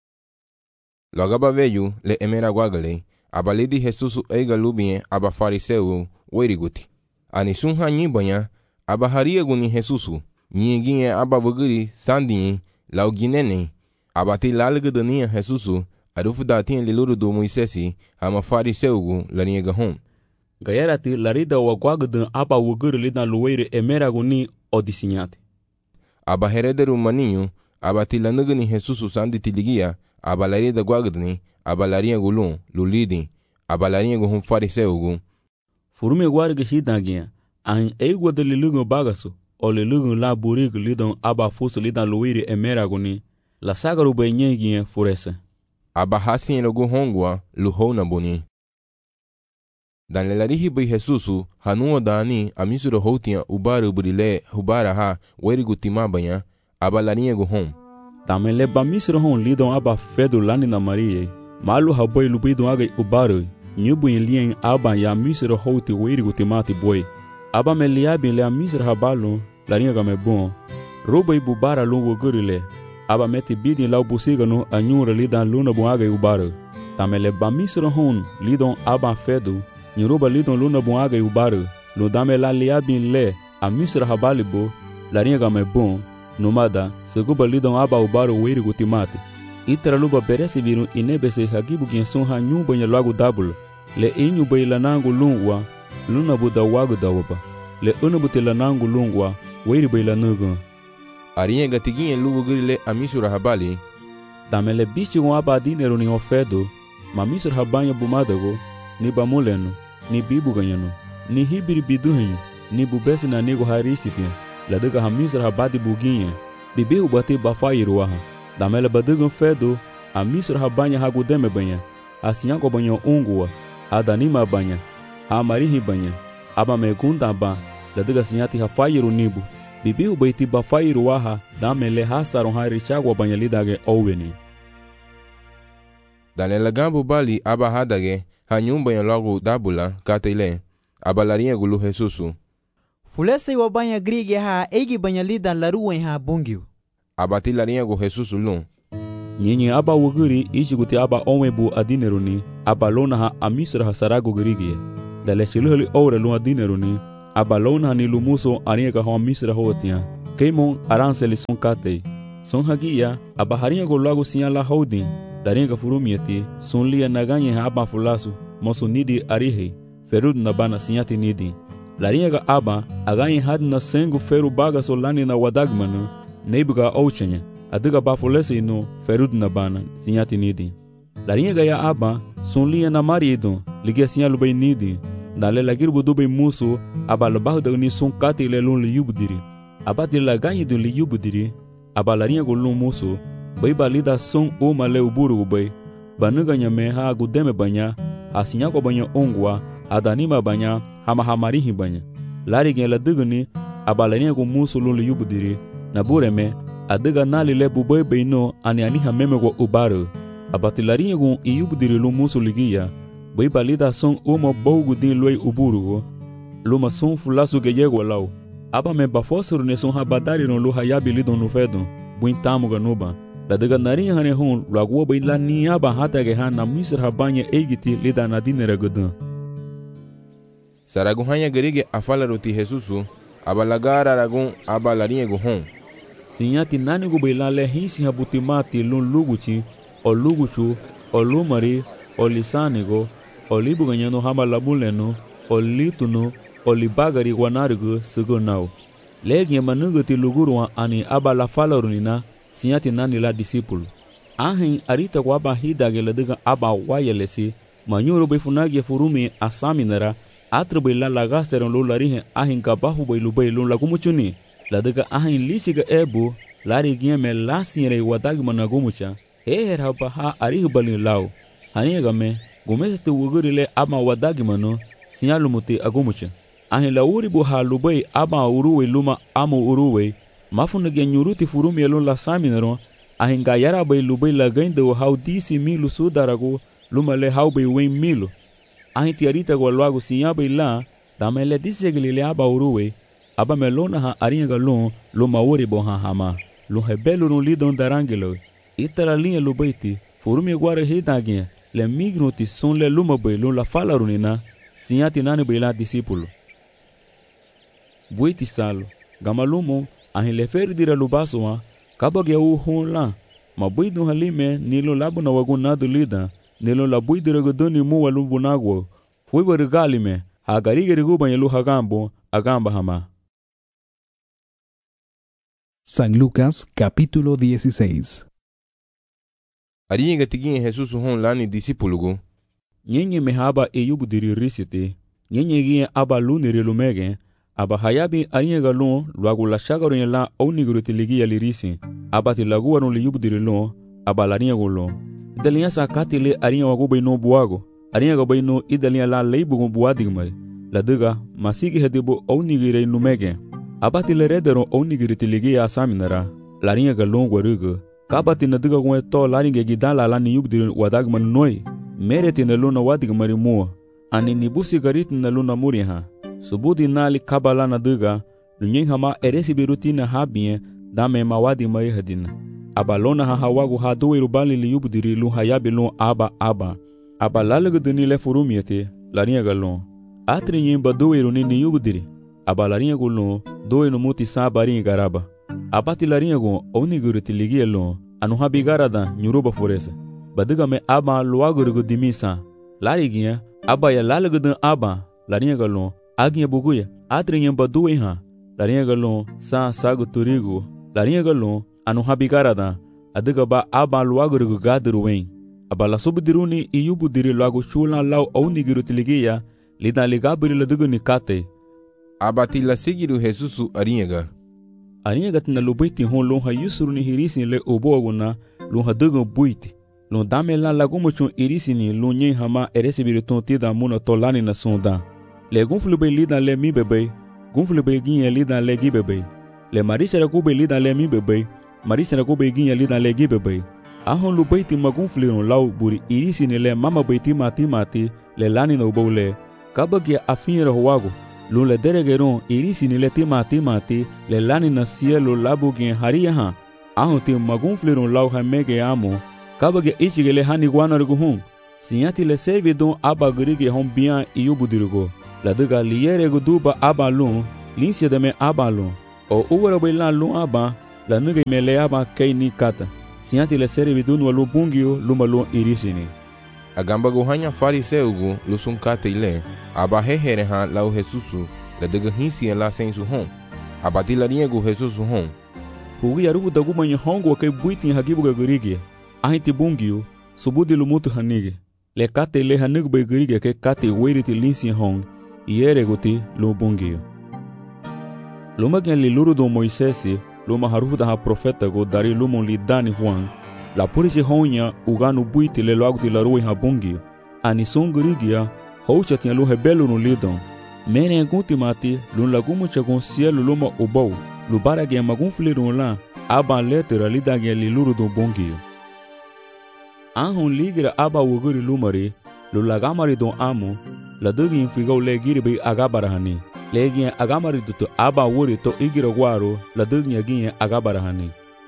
Logaba veio le emera guagale abalidi Jesusu eiga lubien aba fariseu weriguti ani sun hanyi banya aba haria guni Jesusu nyinginye aba vuguri sandin lau ginene abati lalga dania Jesusu arufu datin liluru do Moisesi hama fariseugu lania gahom. Gayarati larida wa gwagdan aba wugur lidan luweire emera guni odisinyate. Aba herederu maninho abati lanugani Jesusu sandi tiligia aba larida gwagdani aba laria gulun lulidi aba laria gahom fariseugu. Furume warga hidangia an eigwa de lilugu bagasu o lilugu la burig lidan aba fusu lidan luweire emera guni. La sagaru bay nyengie furese. Aba hasin logu hongwa luhona boni. Dan lelarihi bay Jesusu hanuwa dani amisuro hotia ubaru burile hubara ha werigu timabanya aba larinha gu hom. Tamele ba misuro hon lidon aba fedu lani na Maria. Malu haboy lubidon agay ubaru. Nyubu in lien aba ya misuro hoti werigu timati boy. Aba me liabin le misuro habalo larinha game bon. Roba ibubara lungo gurile. Aba meti bidin lau busiga no anyura lidan luna buaga ubaro. Tamele bamisro hon lidon aba fedu, nyiruba lidon luna buaga ubaro. Lo dame la liabin le, a misra habalibo, la ringa me bon, nomada, seguba lidon aba ubaro wiri gutimate. Itra luba beresi viru inebese hagibu genson ha nyumba nya lagu dabul. Le inyu bay lanangu lungwa, luna buda wagu dawaba. Le unabuti lanangu lungwa, wiri bay lanugu. Arinha gatiguinha lugo grile amisura habali. Damele bichi gon aba dinero ni ofedo, ma misura habanya bumadago, ni bamuleno, ni bibu ganyano, ni hibiri biduhenyo, ni bubesi na nego harisitia, la diga hamisura habadi buginha, bibi ubati bafairuaha. Damele badugon fedo, a misura habanya hagudeme banya, asinyanko banyo ungua, adanima banya, a marihi banya, aba megunda ba, la diga sinyati hafairu nibu. Bibi ubaiti bafairu waha damele hasaron hari chagwa banyalidage oweni. Dalela gambu bali aba hadage hanyumba ya lagu dabula katile aba larinha gulu Jesusu. Fulese wa banya grige ha egi banyalidan laruwen ha bungiu. Abati larinha gu Jesusu lun. Nyinyi aba wuguri ichi guti aba omebu adineruni aba lona ha amisra ha sarago grige. dale chiluhali ora lua dineruni abalona ni lumuso ariega ho misra hotia keimon aranseli son kate son hagia abaharia go lago siala houdin daringa furumieti son lia naganye aba fulasu moso nidi arihe ferud na bana sinyati nidi laringa aba aganye hadna sengu feru baga solani na wadagmanu neibuga ouchenya adiga bafulesi no ferud na bana sinyati nidi laringa ya aba son lia na marido ligia sinyalu bay nidi dale lagir budu bay musu aba labahda ni son kate le lon liyubdiri aba de laganye de liyubdiri aba laringa go lon musu bay balida son o male uburu bay banuga nyame ha gudeme banya asinya ko banya ongwa adanima banya hamarihi banya lari gen la dugni abalania ko musulo le yubudiri na bureme adiga nali le bubay beino ani hameme ko ubaro abatilari ko yubudiri lo musuligia bay balida son uma bogu din loy uburu luma son fulasu geyego law aba me bafosuru ne son habadari no lo hayabi lidon no fedo buintamu ganuba la daga nari hane hon lagwo bay la niya ba hata ge han na misr habanya egiti lida na dinere godun Saragun hanya gerige afala roti Jesusu abalagara ragun abalarinye go hon sinyati nani go bay la le hisi habutimati lun luguchi o luguchu o lumari o lisanigo o libuganyano hamalabuleno o lituno o libagari wanarigo sugonau legi manugati lugurwa ani abala falarunina sinyati nani la disipulu ahin arita kwa aba hidage ladiga aba wayelesi manyuro befunagi furumi asaminara atrbe la lagasteron lo larihe ahin kabahu bay lubay lo lagumuchuni ladiga ahin lisiga ebu lari gieme lasire wadag managumucha eher haba ha arih balin law haniga me gumeste wugurile ama wadag mano sinyalumuti agumucha ahin lauri bu ha lubay aba uruwe luma amo uruwe mafuna genyuruti furumi elon la saminaro ahinga yara bay lubay la gaindo how disi milu sudarago lumale how bay wen milu ahin tiarita go lago sinya bay la damele disegli aba uruwe aba melona ha aringa lon luma wori bo ha hama lo hebelo no lidon darangelo itara linha lubaiti furumi guare hidagin le migroti son le luma bay lo la falarunina sinya tinani bay la discipulo buiti salo gamalumo ahin le ferdira lubasoa kabage u honla mabuidu halime nilo labuna wagunadu lida nilo labuidira godoni mu walubunagwo foi barigalime hagarige riguba yelu hagambo agamba hama. San Lucas capítulo 16. Aringa tigin Jesus hon lani disipulugo nyenye mehaba eyubudiri risite nyenye gi aba lunire lumege aba hayabi aringa lon luagu la shagaro la onigruti ligi ya lirisi aba tilagu wanu liyubdiri lon aba laringa lon idaliya sa katile aringa wagu bayno buago aringa bayno idaliya la leibu buadigmare la duga masigi hedibo onigire numege aba tileredero onigruti ligi ya saminara laringa lon gwarugo kabati na duga gwe to laringa gidala la niyubdiri wadagman noi mereti na lona wadigmare mu ani nibusi garit na lona muriha subudi nali kabala na duga lunyen hama eresi birutina habie dame mawadi mai hadina abalona ha hawagu ha dowe rubali li yubdiri lu hayabi lu aba abalaga duni le furumiete laringa galon atri nyimba dowe runi ni yubdiri abalaringa gulon dowe no muti sabari garaba abati laringa go oniguriti ligielo anu habigarada nyuruba foresa baduga me aba luagurgo dimisa larigia aba ya lalaga aba laringa galon aginha buguya atrinha baduwe ha larinha galon sa sagu turigo larinha galon anu habigarada adiga ba aba luagurgo gadruwen abala subdiruni iyubudiri lagu chula law aunigiru tiligia lida ligabiri ladugo nikate abati la sigiru Jesusu arinha tina lubaiti hon lon ha yusuruni hirisi le oboguna lon ha dugo buiti lon damela lagumochon irisini lon nyen hama eresibiru tontida muna tolani na sonda le gunflube lida le mi bebe gunflube ginye lida le gi bebe le marichara kube lida le mi bebe marichara kube ginye lida le gi bebe ahon lu baiti magunfliron law buri irisini le mama baiti mati le lani no bole kabagi afinra huago lu le deregeron irisini le timati le lani na cielo labu gen haria ha ahon ti magunfliron law ha mege amo kabagi ichigele hani guanargu hun Sinyati le servidon aba gerige hon bian iubudirgo. La dega liere guduba aba lun, linsia de me aba lun. O uwara bailan lun aba, la nuga mele aba kei ni kata. Sinyati le servidon walu bungio luma lun irisini. Agamba gohanya fariseugo lusun kata ile, aba hehere ha lau Jesusu, la dega hinsi la sensu hon. Abati la rinha go Jesusu hon. Hugi arufu daguma nye hongo kai buiti hagibu ga gerige. Ahiti bungio, subudi lumutu hanige. Le kate le hanig bay gerige ke kate weiriti linsi hon, iere goti lo bungio. Luma gen li luru do Moisesi, luma harufu da ha profeta go dari lumon li dani Juan, la puriche honya uganu buiti le loaguti la rui ha bungio. Ani son gerigia, houcha tia lu hebelu no lidon. Mene guti mati, lun lagumu chagon cielo luma ubou, lubara gen magun flirun la, aban letera lida gen li luru do bungio. Anhon ligira aba wuguri lumari, lulagamari don amu, la dugi infigau le giri bay agabarahani. Legien agamari duto aba wuri to igira guaro, la dugi agien agabarahani.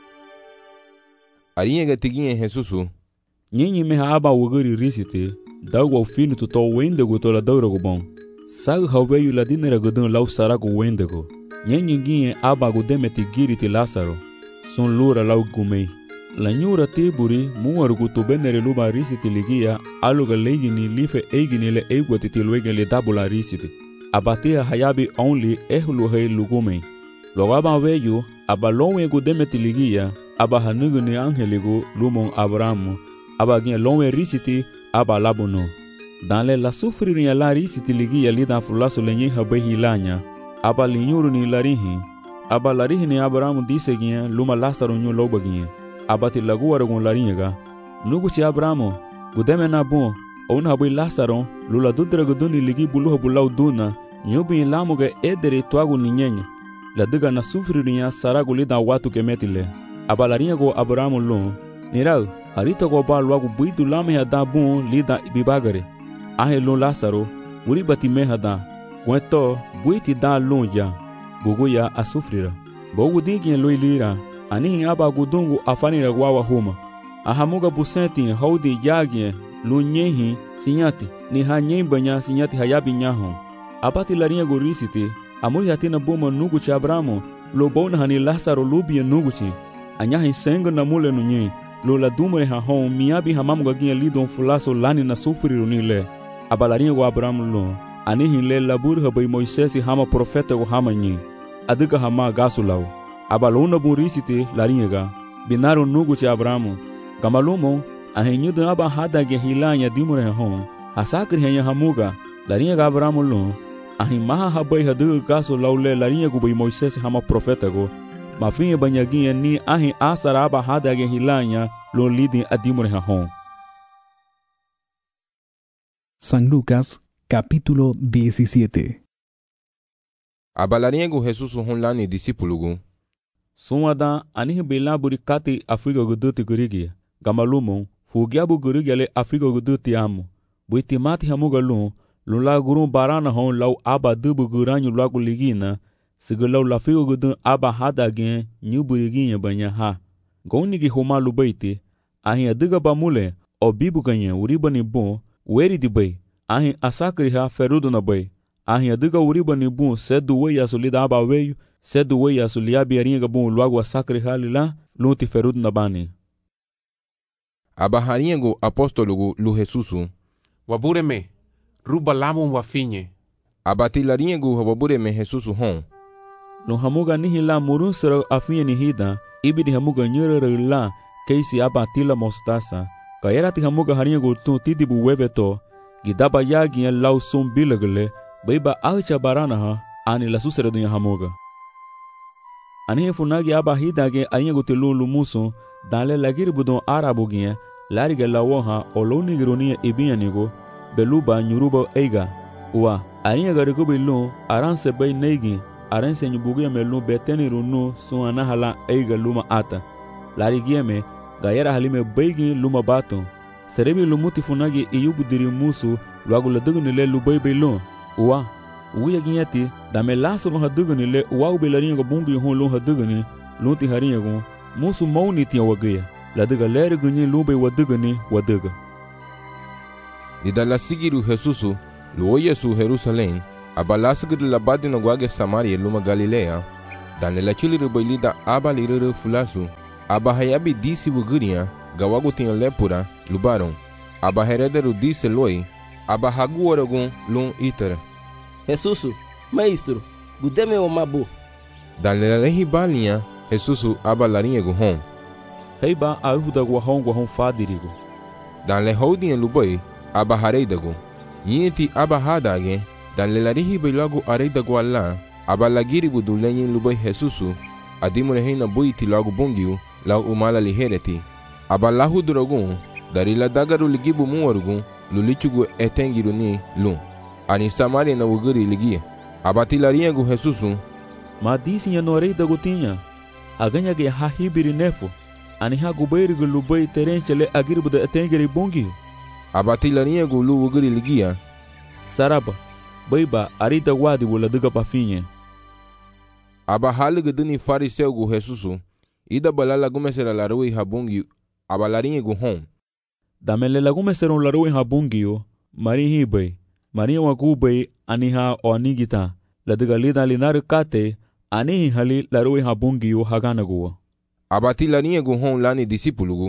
Arinha tigin Jesusu. Nyinyi meha aba wuguri risite, dagwa finu to wendego to la daurago bon. Sag haweyu la dinera godun lau sarago wendego. Nyinyi gien aba godemeti giri ti Lazaro. Son lura lau gumei. La nyura tiburi muargu to benere luba risiti ligia aluga legini life eigini le eigwati tilwege le dabula risiti. Abatia hayabi only ehlu hei lugume. Logaba veyu abalonwe gudemeti ligia aba hanuguni angeligo lumon Abrahamu aba gien lonwe risiti aba labuno. Dans la sufriria la risiti ligia lida fulaso lenye habehi lanya aba linyuru ni larihi aba larihi ni Abrahamu dise gien luma Lazaro nyu loba gien. Abati lagu aragon laringa nugu ci Abramo gudeme na bon on habu Lazaro lula dudra guduni ligi bulu bulau duna nyubi lamuga edere twagu ninyenya la diga na sufriria saragu lida watu kemetile abalaringa go Abramo lo nirau harita go ba lwagu buidu lame ya da bon lida bibagare ahe lo Lazaro uri bati mehada kweto buiti da lonja buguya asufrira bogu digi lo ilira ani aba gudungu afanira gwawa huma ahamuga busenti haudi yagye lunyehi sinyati ni hanyembanya sinyati hayabi nyaho apati larinha gorisiti amuri hatina boma nugu cha Abramo lo bona hani Lazaro lubie nugu chi anyahi sengo na mule nunye lo la dumre ha hon miabi hamamuga gye lidon fulaso lani na sufriru ni le abalarinha go Abramo lo anihi le labur habai Moisesi hama profeta go hama nyi adiga hama gasulau abalona burisite laringa binaro nugu cha Abramo gamalumo ahenyuda aba hadage hilanya dimure hon hasakri henya hamuga laringa Abramo lo ahimaha habai hadu gaso laule laringa go Moisés hama profeta go mafinha banyaginha ni ahi asara aba hadage hilanya lo lidi adimure hon. San Lucas capítulo 17. Abalarinha go Jesusu hon lani discípulo go Sumada anihi bela burikati Afrika guduti gurigi gamalumon fugiabu gurigale Afrika guduti amu buiti mati hamuga lula gurun barana hon lau aba dubu guranyu lagu ligina sigalau lafigo gudun aba hadagen nyuburiginha banya ha gounigi homa lubaiti ahi adiga bamule o bibu ganha uribani bon weri di bay ahi asakri ha ferudo na bay ahi adiga uribani bon sedu weya solida aba weyu sedu weya soliabi aringa bon luagu asakri halila lunti ferudo na bani aba go apostolo lu Jesusu wabureme ruba lamun wafinye abati larinha go wabureme Jesusu hon no hamuga nihila murun sero afinye nihida ibidi hamuga nyurere la keisi abatila mostasa kayerati hamuga harinha go tu tidibu webeto gidaba yagi lau sum bilagle baiba alcha barana ha ani la susere dunya hamuga ani funagi aba hidage arinha go telu lumuso dale lagir budon arabu ginha lariga lawoha oloni gironia ibianigo beluba nyuruba eiga wa arinha garigo bilu aranse bay neigi aranse nyubugia melu beteni runu suana hala eiga luma ata larigieme gayera halime beigi luma bato serebi lumuti funagi iyubudiri musu luagu ladugni lubay bilu wa uya ginyati dame laso no hadugni le wa ubelaringa bungi hon lo hadugni lunti haringa musu mauni tia wagaya ladiga leri gunyi lube wadugani wadaga lida la sigiru Jesusu luo Yesu Jerusalem aba lasgir la badino gwage Samaria luma Galilea dan la chiliru bai lida aba liruru fulasu aba hayabi disi wuguria gawagu tinha lepura lubaron aba herederu disse loi aba hagu oragun lum itere Jesusu, maestro, gudeme o mabu. Dan la rehi balinha Jesusu aba larinha guhon Heiba ahuda guahon fadirigo. Dan le houdinha lubai aba hareidagu yinti aba hadage dan le larihi bailagu areidagu alla aba lagiribu du lenyin lubai Jesusu adimure heina buiti lagu bungiu lau umala lihereti aba lahu duragun dari la dagaru ligibu muwarugun lulichugu etengiru ni lum ani Samaria na wuguri ligia aba tilarinha gu Jesusu Ma disinha no areidagu tinha aganha ge hahibiri nefo ani ha gubairigu lubai terenchele agiribu da etengiri bungiu aba tilarinha gu lu wuguri ligia Saraba baiba arida wadi wala duga pafinha aba haligu duni fariseu gu Jesusu ida balala gumesera larui habungi aba larinha gu hon Damele lagumeseron larui habungio marihi bai Maria wagubai aniha o anigita la duga lida linar kate anihi hali larui habungio haganaguwa aba tilarinha gu hon lani disipulugu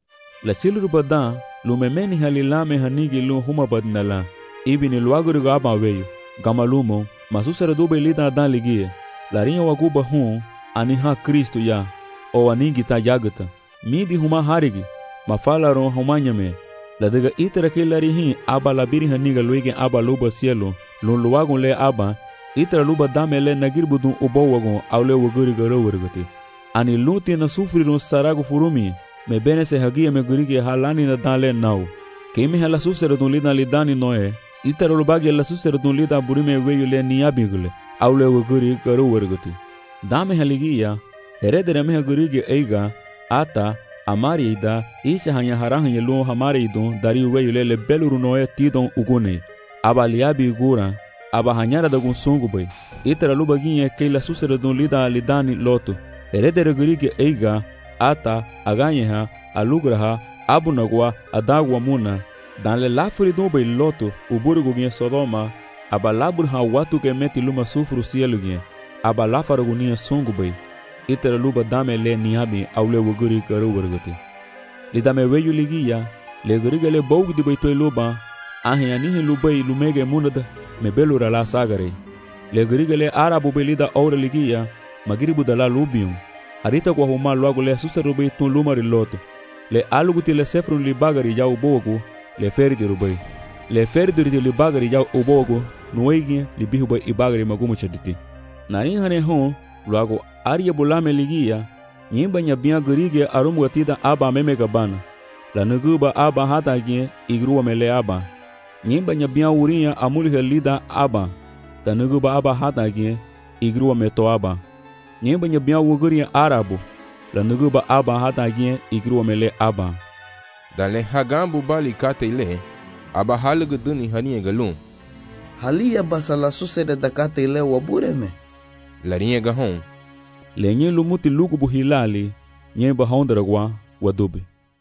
La chilru badan lumemeni hali lame hanigi lu huma badnala ibini luaguru aba weyo gamalumo masusera dube lida dan ligie larinha waguba hun aniha Kristo ya o anigita yagata midi huma harigi mafalaron humanyame la daga itera ke larihi aba labiri haniga luige aba luba cielo lun luagun le aba itera luba damele nagirbudun ubowagun awle waguri garowargati ani luti na sufrirun saragu furumi me bene se hagia me gurige halani na dale nau kemi hala susera dun lida lidani noe itera lubagi la susera dun lida burime weyu le niabigule awle waguri garowargati dame haligia heredere me gurige eiga ata Amarida isha hanya harahanya lu hamaridun dari weyu le beluru noe tidon ugune aba liabi gura aba hanyara da gunsungu bai itera lubaginye ke la susera dun lida lidani lotu heredere gurige eiga ata aganyeha alugraha abunagwa adagwa muna dan le lafuri dun bai lotu uburugu ginye Sodoma aba laburha watu ke meti luma sufru sieluginye aba lafaruguninye sungu bai itera luba dame le niabi awle wuguri garu wargati lidame weyu ligia le guriga le bawgdi baytoy luba ahyani lubai lumege munada me belura la sagare le guriga le arabu belida awre ligia magiribu dala lubium arita kwa huma luago le susaru baytun lumari loto le aluguti le sefrun li bagari ya ubogo le ferdi rubai le ferdi li bagari ya ubogo nuigi li bihuba ibagari magumu chaditi nani hane hon luago Arya bulame ligia nyimba nyabia gurige arumwatida aba memega bana la nuguba aba hatagie igruwa mele aba nyimba nyabia uria amulhe lida aba ta nuguba aba hatagie igruwa meto aba nyimba nyabia wuguria arabu la nuguba aba hatagie igruwa mele aba dale hagambu bali kate aba halugu duni haniye galum halia basala susede da kate wabureme larinha gahon lenye lumuti lugu buhilali nye bahondragwa wadube.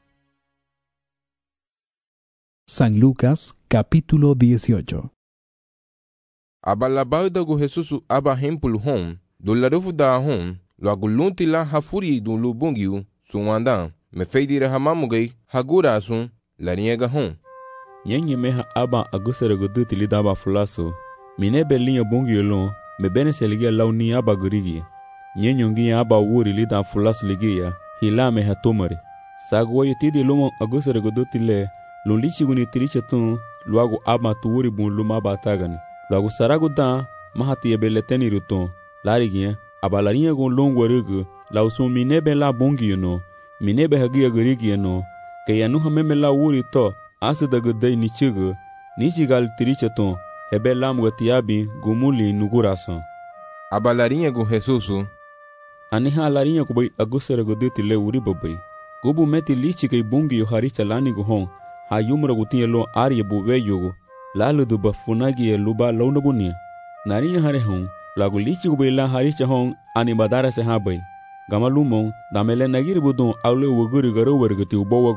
San Lucas capítulo 18. Aba labauda gu Jesusu aba hempulu hon do larufu da hon lo agulunti la hafuri du lubungiu suwanda me feidire hamamugai hagura asun larinha gahon yenye meha aba agusere guduti lidaba fulaso mine belinha bungiu lon me bene seligia launi aba gurigi nyenyongi aba wuri lida fulas ligia hilame hatomari sagwo yitidi lumo agusere goduti le lulichi guni tiriche luago aba tuuri bun luma batagani luago sarago da mahati yebeleteni ruton larigia aba larinha gon longwarugu lausu minebe la bungi no minebe hagia gurigi no ke yanu hameme la wuri to asida gudai nichigu nichigal tiriche hebe lam gatiabi gumuli nugurason aba larinha gon Jesusu aniha larinha kubai agusere goduti le uri babai gubu meti lichi kay bungi yo haricha lani guhon ha yumra gutin lo arye bu weyogo lalu du bafunagi luba launabunia nari hare hon lagu lichi kubai la haricha hon ani badara se ha bai gamalumon damele nagir budon awle wuguri garo wargati ubowagon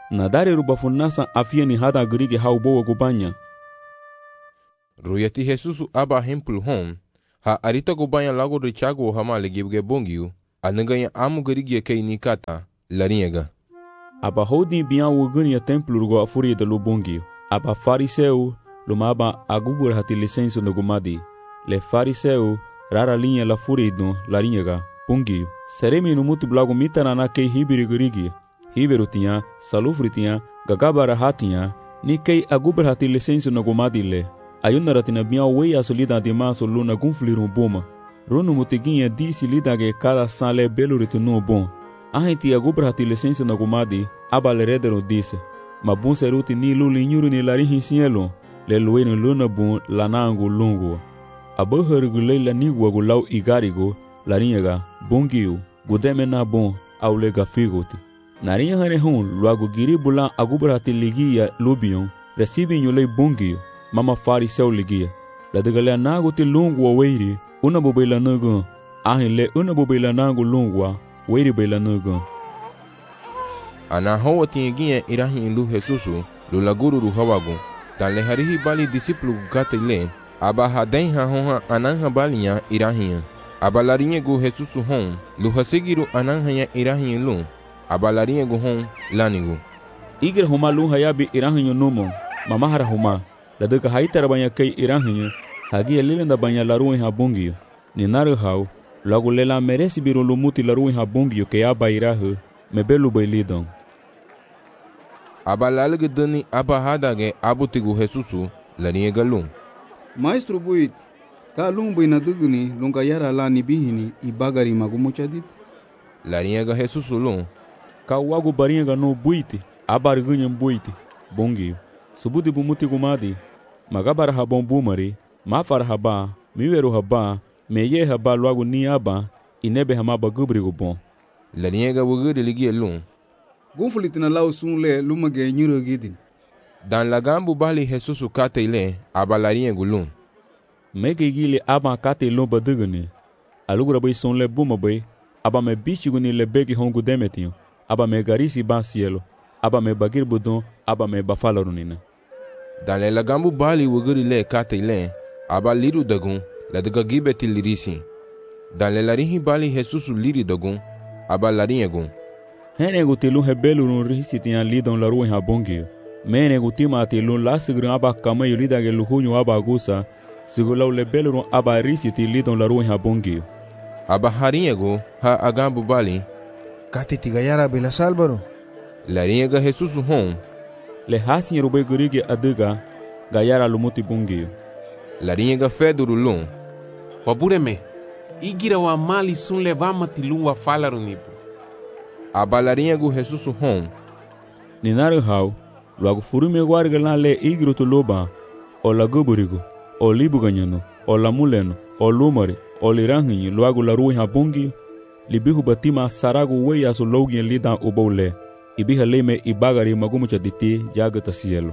na dare rubafunasa afia ni hada gerige hau boa gubanya. Ruyati Jesusu aba hempul hom, ha arita gubanya lago richago hama legibge bongiu, anaganya amu gerige kei nikata, lariega. Aba hodi biya wuguni templo rugo afuri de lo bongiu. Aba fariseu lumaba agubur hati licenso no gumadi. Le fariseu rara linha la furido la rinhaga bongiu. Seremi no mutu blago mitana na kei hibiri gerigi. Hiberu tinha, salufri tinha, gagabara hatinha, ni kei agubur hati licenso no gumadi le. Ayunara tina biya wei asolida de maso luna gunfliru boma. Ronu mutiguinha disi lidage cada sale belo no bom. Ahenti agubra hati licença na gumadi, abalerederon disse. Mabun seruti ni luli nyuru ni larihi sielo, le lueno luna bun lanangu lungu. Abahergu leila nigwa gulau igarigo, larinhaga, bongiu, gudeme na bon, aulega figoti. Narinha harehun, luago giribula agubra hati ligia lubion, recibe nyulei bongiu, mama fariseu ligia. La degalea nago te lungu aweiri, una bobela nago, ahile una bobela nago lungua, weiri bela nugo. Ana hawa tinyegia irahi lu Jesusu, lu laguru ru hawagu, dan le harihi bali disiplu gata ile, aba hadain ha honha ananha balinya irahi. Aba larinye gu Jesusu hon, lu hasigiru ananha ya irahi lu, aba larinye gu hon lanigu. Igir huma lu hayabi irahi numo, mamahara huma, la deka haitara banya kei irahi, hagi lilenda banya laruin ha bungiyo, ni naru hau, logo lela merece biro lumuti laruin ha bongio que aba irahu me belu bailidon. Aba lalge dani aba hadage abutigu Jesusu larinha galum. Maestro buit, ka lumbu ina duguni lunga yara la ni bihini i bagari magumuchadit. Larinha ga Jesusu lum. Ka wago barinha ga no buite, aba argunham buite, bongio. Subuti bumuti gumadi, magabara ha bombumari, mafar haba, miweru haba, meye haba logo ni aba inebe hamaba gubrigo bon. Larinha wuguri ligia lum. Gunfulitina lau sunle lumage nyuro gidin. Dan lagambu bali Jesusu kate ile aba larinha gulum. Mege gile aba kate lomba duguni. Alugura bay sunle buma bay, aba me bichiguni le begi hongu demetinho, aba me garisi ba cielo, aba me bagir budon, aba me bafalarunina. Dan le lagambu bali wuguri le kate ile aba liru dagun. La dega gibeti lirisi. Dan le larihi bali Jesusu liri dagun, aba larinha gun. Hene gutilu hebelu nun risi tinya lidon la ruin ha bongio. Mene gutima atilu la sigrin aba kama yulida ge luhunyu aba gusa, sigulau le belu nun aba risi ti lidon la ruin ha bongio. Aba harinha gu ha agambu bali. Kati tigayara bela salbaro. Larinha ga Jesusu hon. Le hasin rube gurige adiga, gayara lumuti bongio. Larinha ga feduru lum. Wabureme, igira wa mali sun levama tilu wa falaru nibu. Aba larinha gu Jesusu hon. Ninaru hau, logo furume guarga na le igiro tu loba, o la guburigo, o libu ganyano, o la muleno, o lumare, o liranhinho, logo la ruin habungi, libihu batima saragu wei aso logien lidan uboule, ibiha leme ibagari magumucha diti jagata cielo.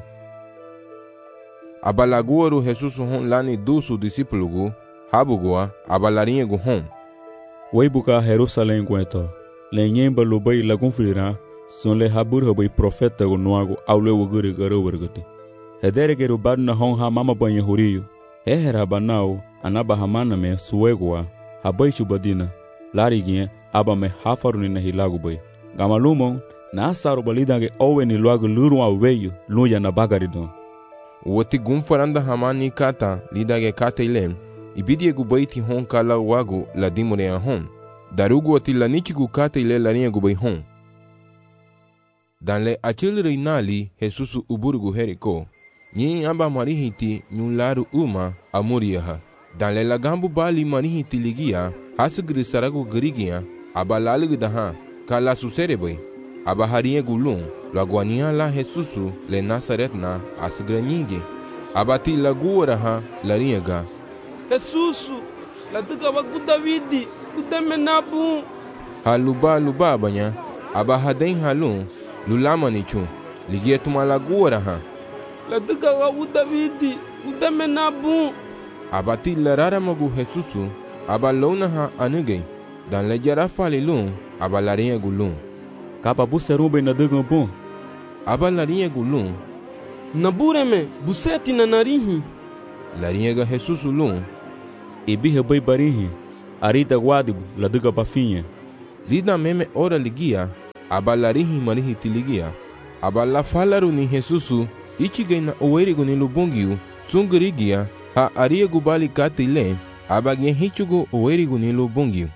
Aba laguaru Jesusu hon lani dusu disipulugu, habugua, aba larinha gu hon. Wei buka Jerusalém gueto, le nyemba lubai lagunfrira, son le habur habai profeta gu nuagu aule wuguri garo wargati. Hedere geru badna hon ha mama banye huriyo, hehera banao, anaba hamana me suegua, habai chubadina, larigien, aba me hafaruni na hilagu bai. Gamalumon, na asaru balidange owe ni luagu lurua weyo, luya na bagaridon. Wati gumfaranda hamani kata lidage kata ilem, ibidie gubaiti hon kala wagu la dimure a hon. Darugu wati la nichigu kata ile larinha gubai hon. Dan le achil reinali Jesusu uburgu heriko, nyi amba marihiti nyularu uma amuriaha. Dan le lagambu bali marihiti ligia, hasugri saragu garigia, aba lalig daha, kala susere bai. Aba harinha gulum, laguania la Jesusu le Nazaretna asgranyige. Abati laguaraha larinha ga. Jesusu, la tuka wagu Davidi, kudeme nabu. Haluba luba banya, aba hadain halum, lulama nichu, ligia tuma laguaraha. La tuka wagu Davidi, kudeme nabu. Abati larara magu Jesusu, aba launaha anugay, dan le jara falilum, aba larinha gulum. Kapa busa rube na dugan bon. aba larinhego lum. Nabureme, buseti na narihi. Larinhega Jesus lum. Ebi bai barihi, arita guadibu, laduga bafinha. Lida meme ora ligia, aba larihi marihi tiligia. Aba la falaru ni Jesusu, ichigay na oerigo ni lubungiu, sungurigia, ha ariego bali katile, aba hichugo oerigo ni lubungiu.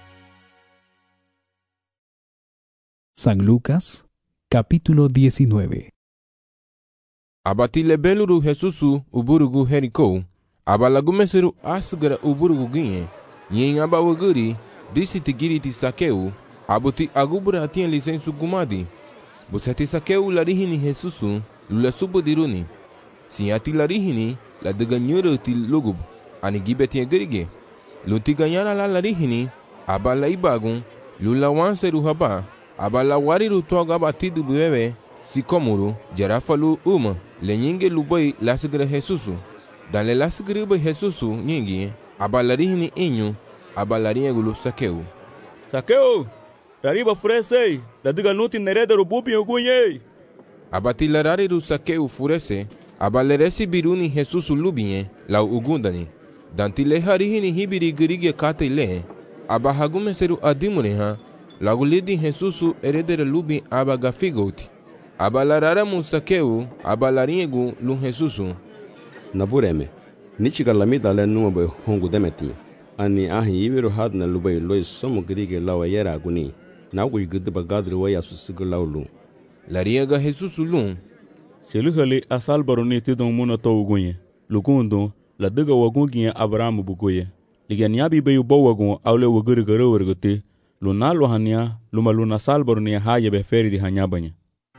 San Lucas, capítulo 19. Abatile beluru Jesusu uburugu Jericó, abalagumeseru asugara uburugu ginye, yin abawaguri, disi tigiri ti Sakeu, abuti agubura atien lisensu gumadi. Busati Sakeu larihini Jesusu, lula subudiruni. Siati larihini, la deganyuru ti lugub, anigibeti gerige. Lunti ganyara la larihini, abala ibagun, lula wanseru haba, abala wariru toga batidu buewe, sikomuru, jarafalu lenyinge lubai lasgre Jesusu. Dale lasgre bai Jesusu nyingi, abalarihini inyu, abalariegulu Sakeu. Sakeu, rariba furese, la diga nuti nereda rububi ogunye. Abati larariru Sakeu furese, abaleresi biruni Jesusu lubinye, la ugundani. Dantile harihini hibiri gerige katile, abahagumeseru adimuneha, lagulidi Jesusu eredere lubi abagafigoti. Abalarara Sakeu, abalariego lum Jesusu. Nabureme, nichiga lamida le numabe hongu demetme. Ani ahi iwiru hadna lubai loi somo gerige lawa yera aguni. Nagu yigdiba gadri waya susigu laulu. Lariega Jesusu lum. Seluhale asal baroni tidon muna to ugunye. Lugundo, la diga wagungiye Abraham bugoye. Liganiabi bayu bawagun awle waguri garawargote. Lunalo hania, luna sal baroni haye beferi di hanyabanya.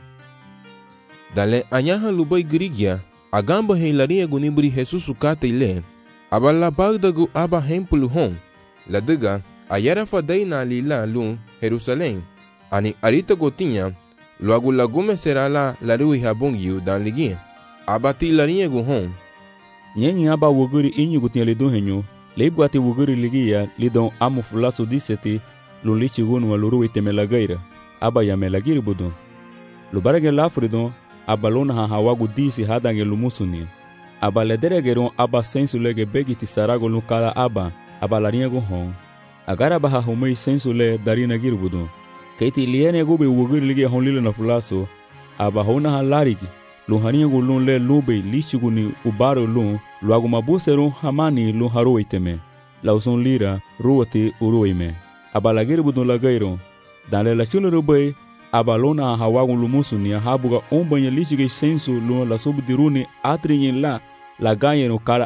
Dale anyaha lubai girigia, agamba lariego niburi Jesusu katile. Abala bagdagu aba hempulu hon. La diga, ayara fadai na lila lum Jerusalém. Ani arita gotinha, logo lagume será la larui habungiu dan liguinha. Abati lariego hon. Nyenyi aba wuguri inyu gutinha lidon henyo, leibguate wuguri ligia lidon amu fulaso diseti, lulichi gunu walurui temelagaira, aba yamelagiri budon. Lubarage lafridon, abalona hawagu disi hadange lumusuni. Abalederegeron aba sensulege begiti sarago lukala abalariego hon. Agara baha homei sensule darina girbudon. Keiti liene gube wuguri lige honlile na fulaso, abahona halarigi, luhaniego lun le lube lichiguni ubaro lun, luagu mabuseron hamani lun haroiteme. Lauson lira, ruwate uroime. Abalagiribudon lagairon, dan le lachule rubei, abalona hawagun lumusuni habuga ombanya lichige sensu lun la subdiruni atrinyen la ganyen kala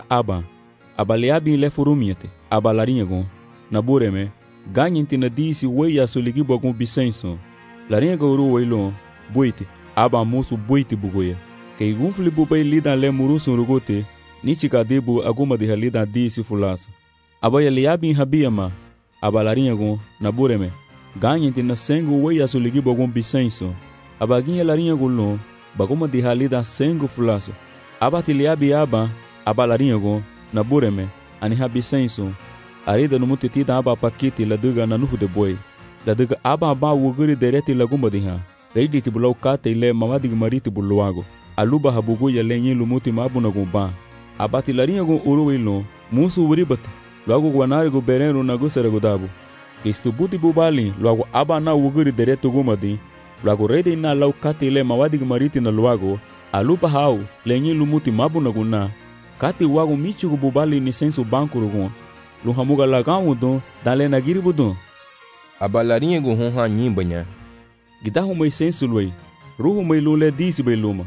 abaleabi le furumiete, abalariego, nabureme, ganyen na disi weya soligibo gun bisenso, lariego uruwailon, buite, aba musu buite bugoye, ke igunfli bubay lidan le murusun rugote, nichika debu aguma de halida disi fulaso. Abaya liabi habiyama, abalariego, nabureme, ganyen na sengu weya soligibo gun bisenso, abaginha lariego lon, baguma de halida sengu fulaso. Abatiliabi abalariego, nabureme, ani habisenso, arida no mutitida aba pakiti la duga na nuhu de boi. La duga aba wuguri dereti laguma diha. Reidi tibulau kate ile mamadig mariti buluago. Aluba habugu ya lenye lumuti mabuna gumba. Abatilariego uruwilo, musu wuribat. Luago guanarigo bereno na guserago dabu. Kistubuti bubali, luago aba na wuguri dereti gumadi. Luago reidi na lau kate ile mamadig mariti na luago. Alupa hau, lenye lumuti mabuna guna. Kati wago michigu bubali ni sensu bankurugun. Luhamuga lagamu don, dale na giribudon. Abalariego honha nyimbanya. Gidahu mai sensu luei, ruhu mai lule disi bai luma.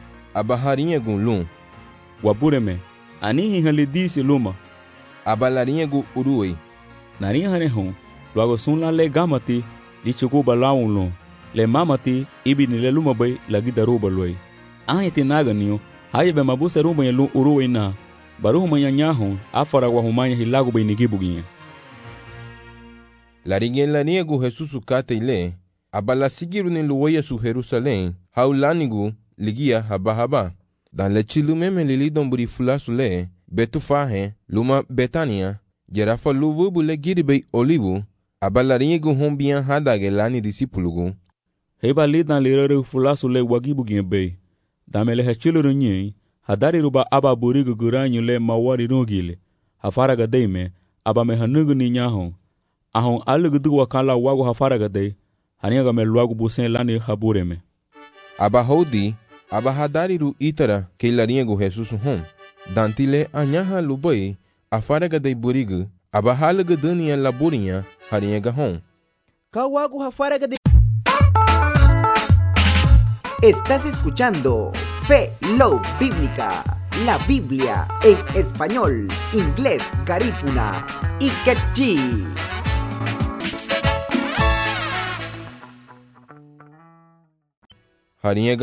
Abahariego lum. Wabureme, anihi hali disi luma. Abalariego uruei. Nari hane hon, luago sunla le gamati, lichugu balawun lum. Le mamati, ibi ni le luma bai lagi daruba luei. Ahiti naga niyo, haye be mabuse rumba ya uruwe na, baruhu manyanyahon, afara wa humanya hilagu bai nigibuginya. Lariego Jesusu kate ile, abala sigiru ni luwaya su Jerusalém, haulanigu, ligia haba. Dan le chilu meme lilidon buri fulasu le, betufahe, luma Betania, jerafa luvubu le giribei olivu, abalariego hombian hadage lani disipulugu. Heba lidan lirere fulasu le wagibu gimbei. Damele hachiluru nyei, hadari ruba aba burigu guranyu le mawari rungile. Hafaraga deime, aba me hanugu ni nyahon. Ahon alugudu wakala wagu hafaraga dei, haniaga me luagu busen lani habureme. Aba hodi, aba hadari ru itara ke lariengo Jesus hon. Dantile anyaha lubai, afaraga dei burigu, aba halugu dunia laburinha, harienga hon. Kawagu hafaraga de... Estás escuchando Fe Love Bíblica, la Biblia en español, inglés, garífuna y quechí. Harienga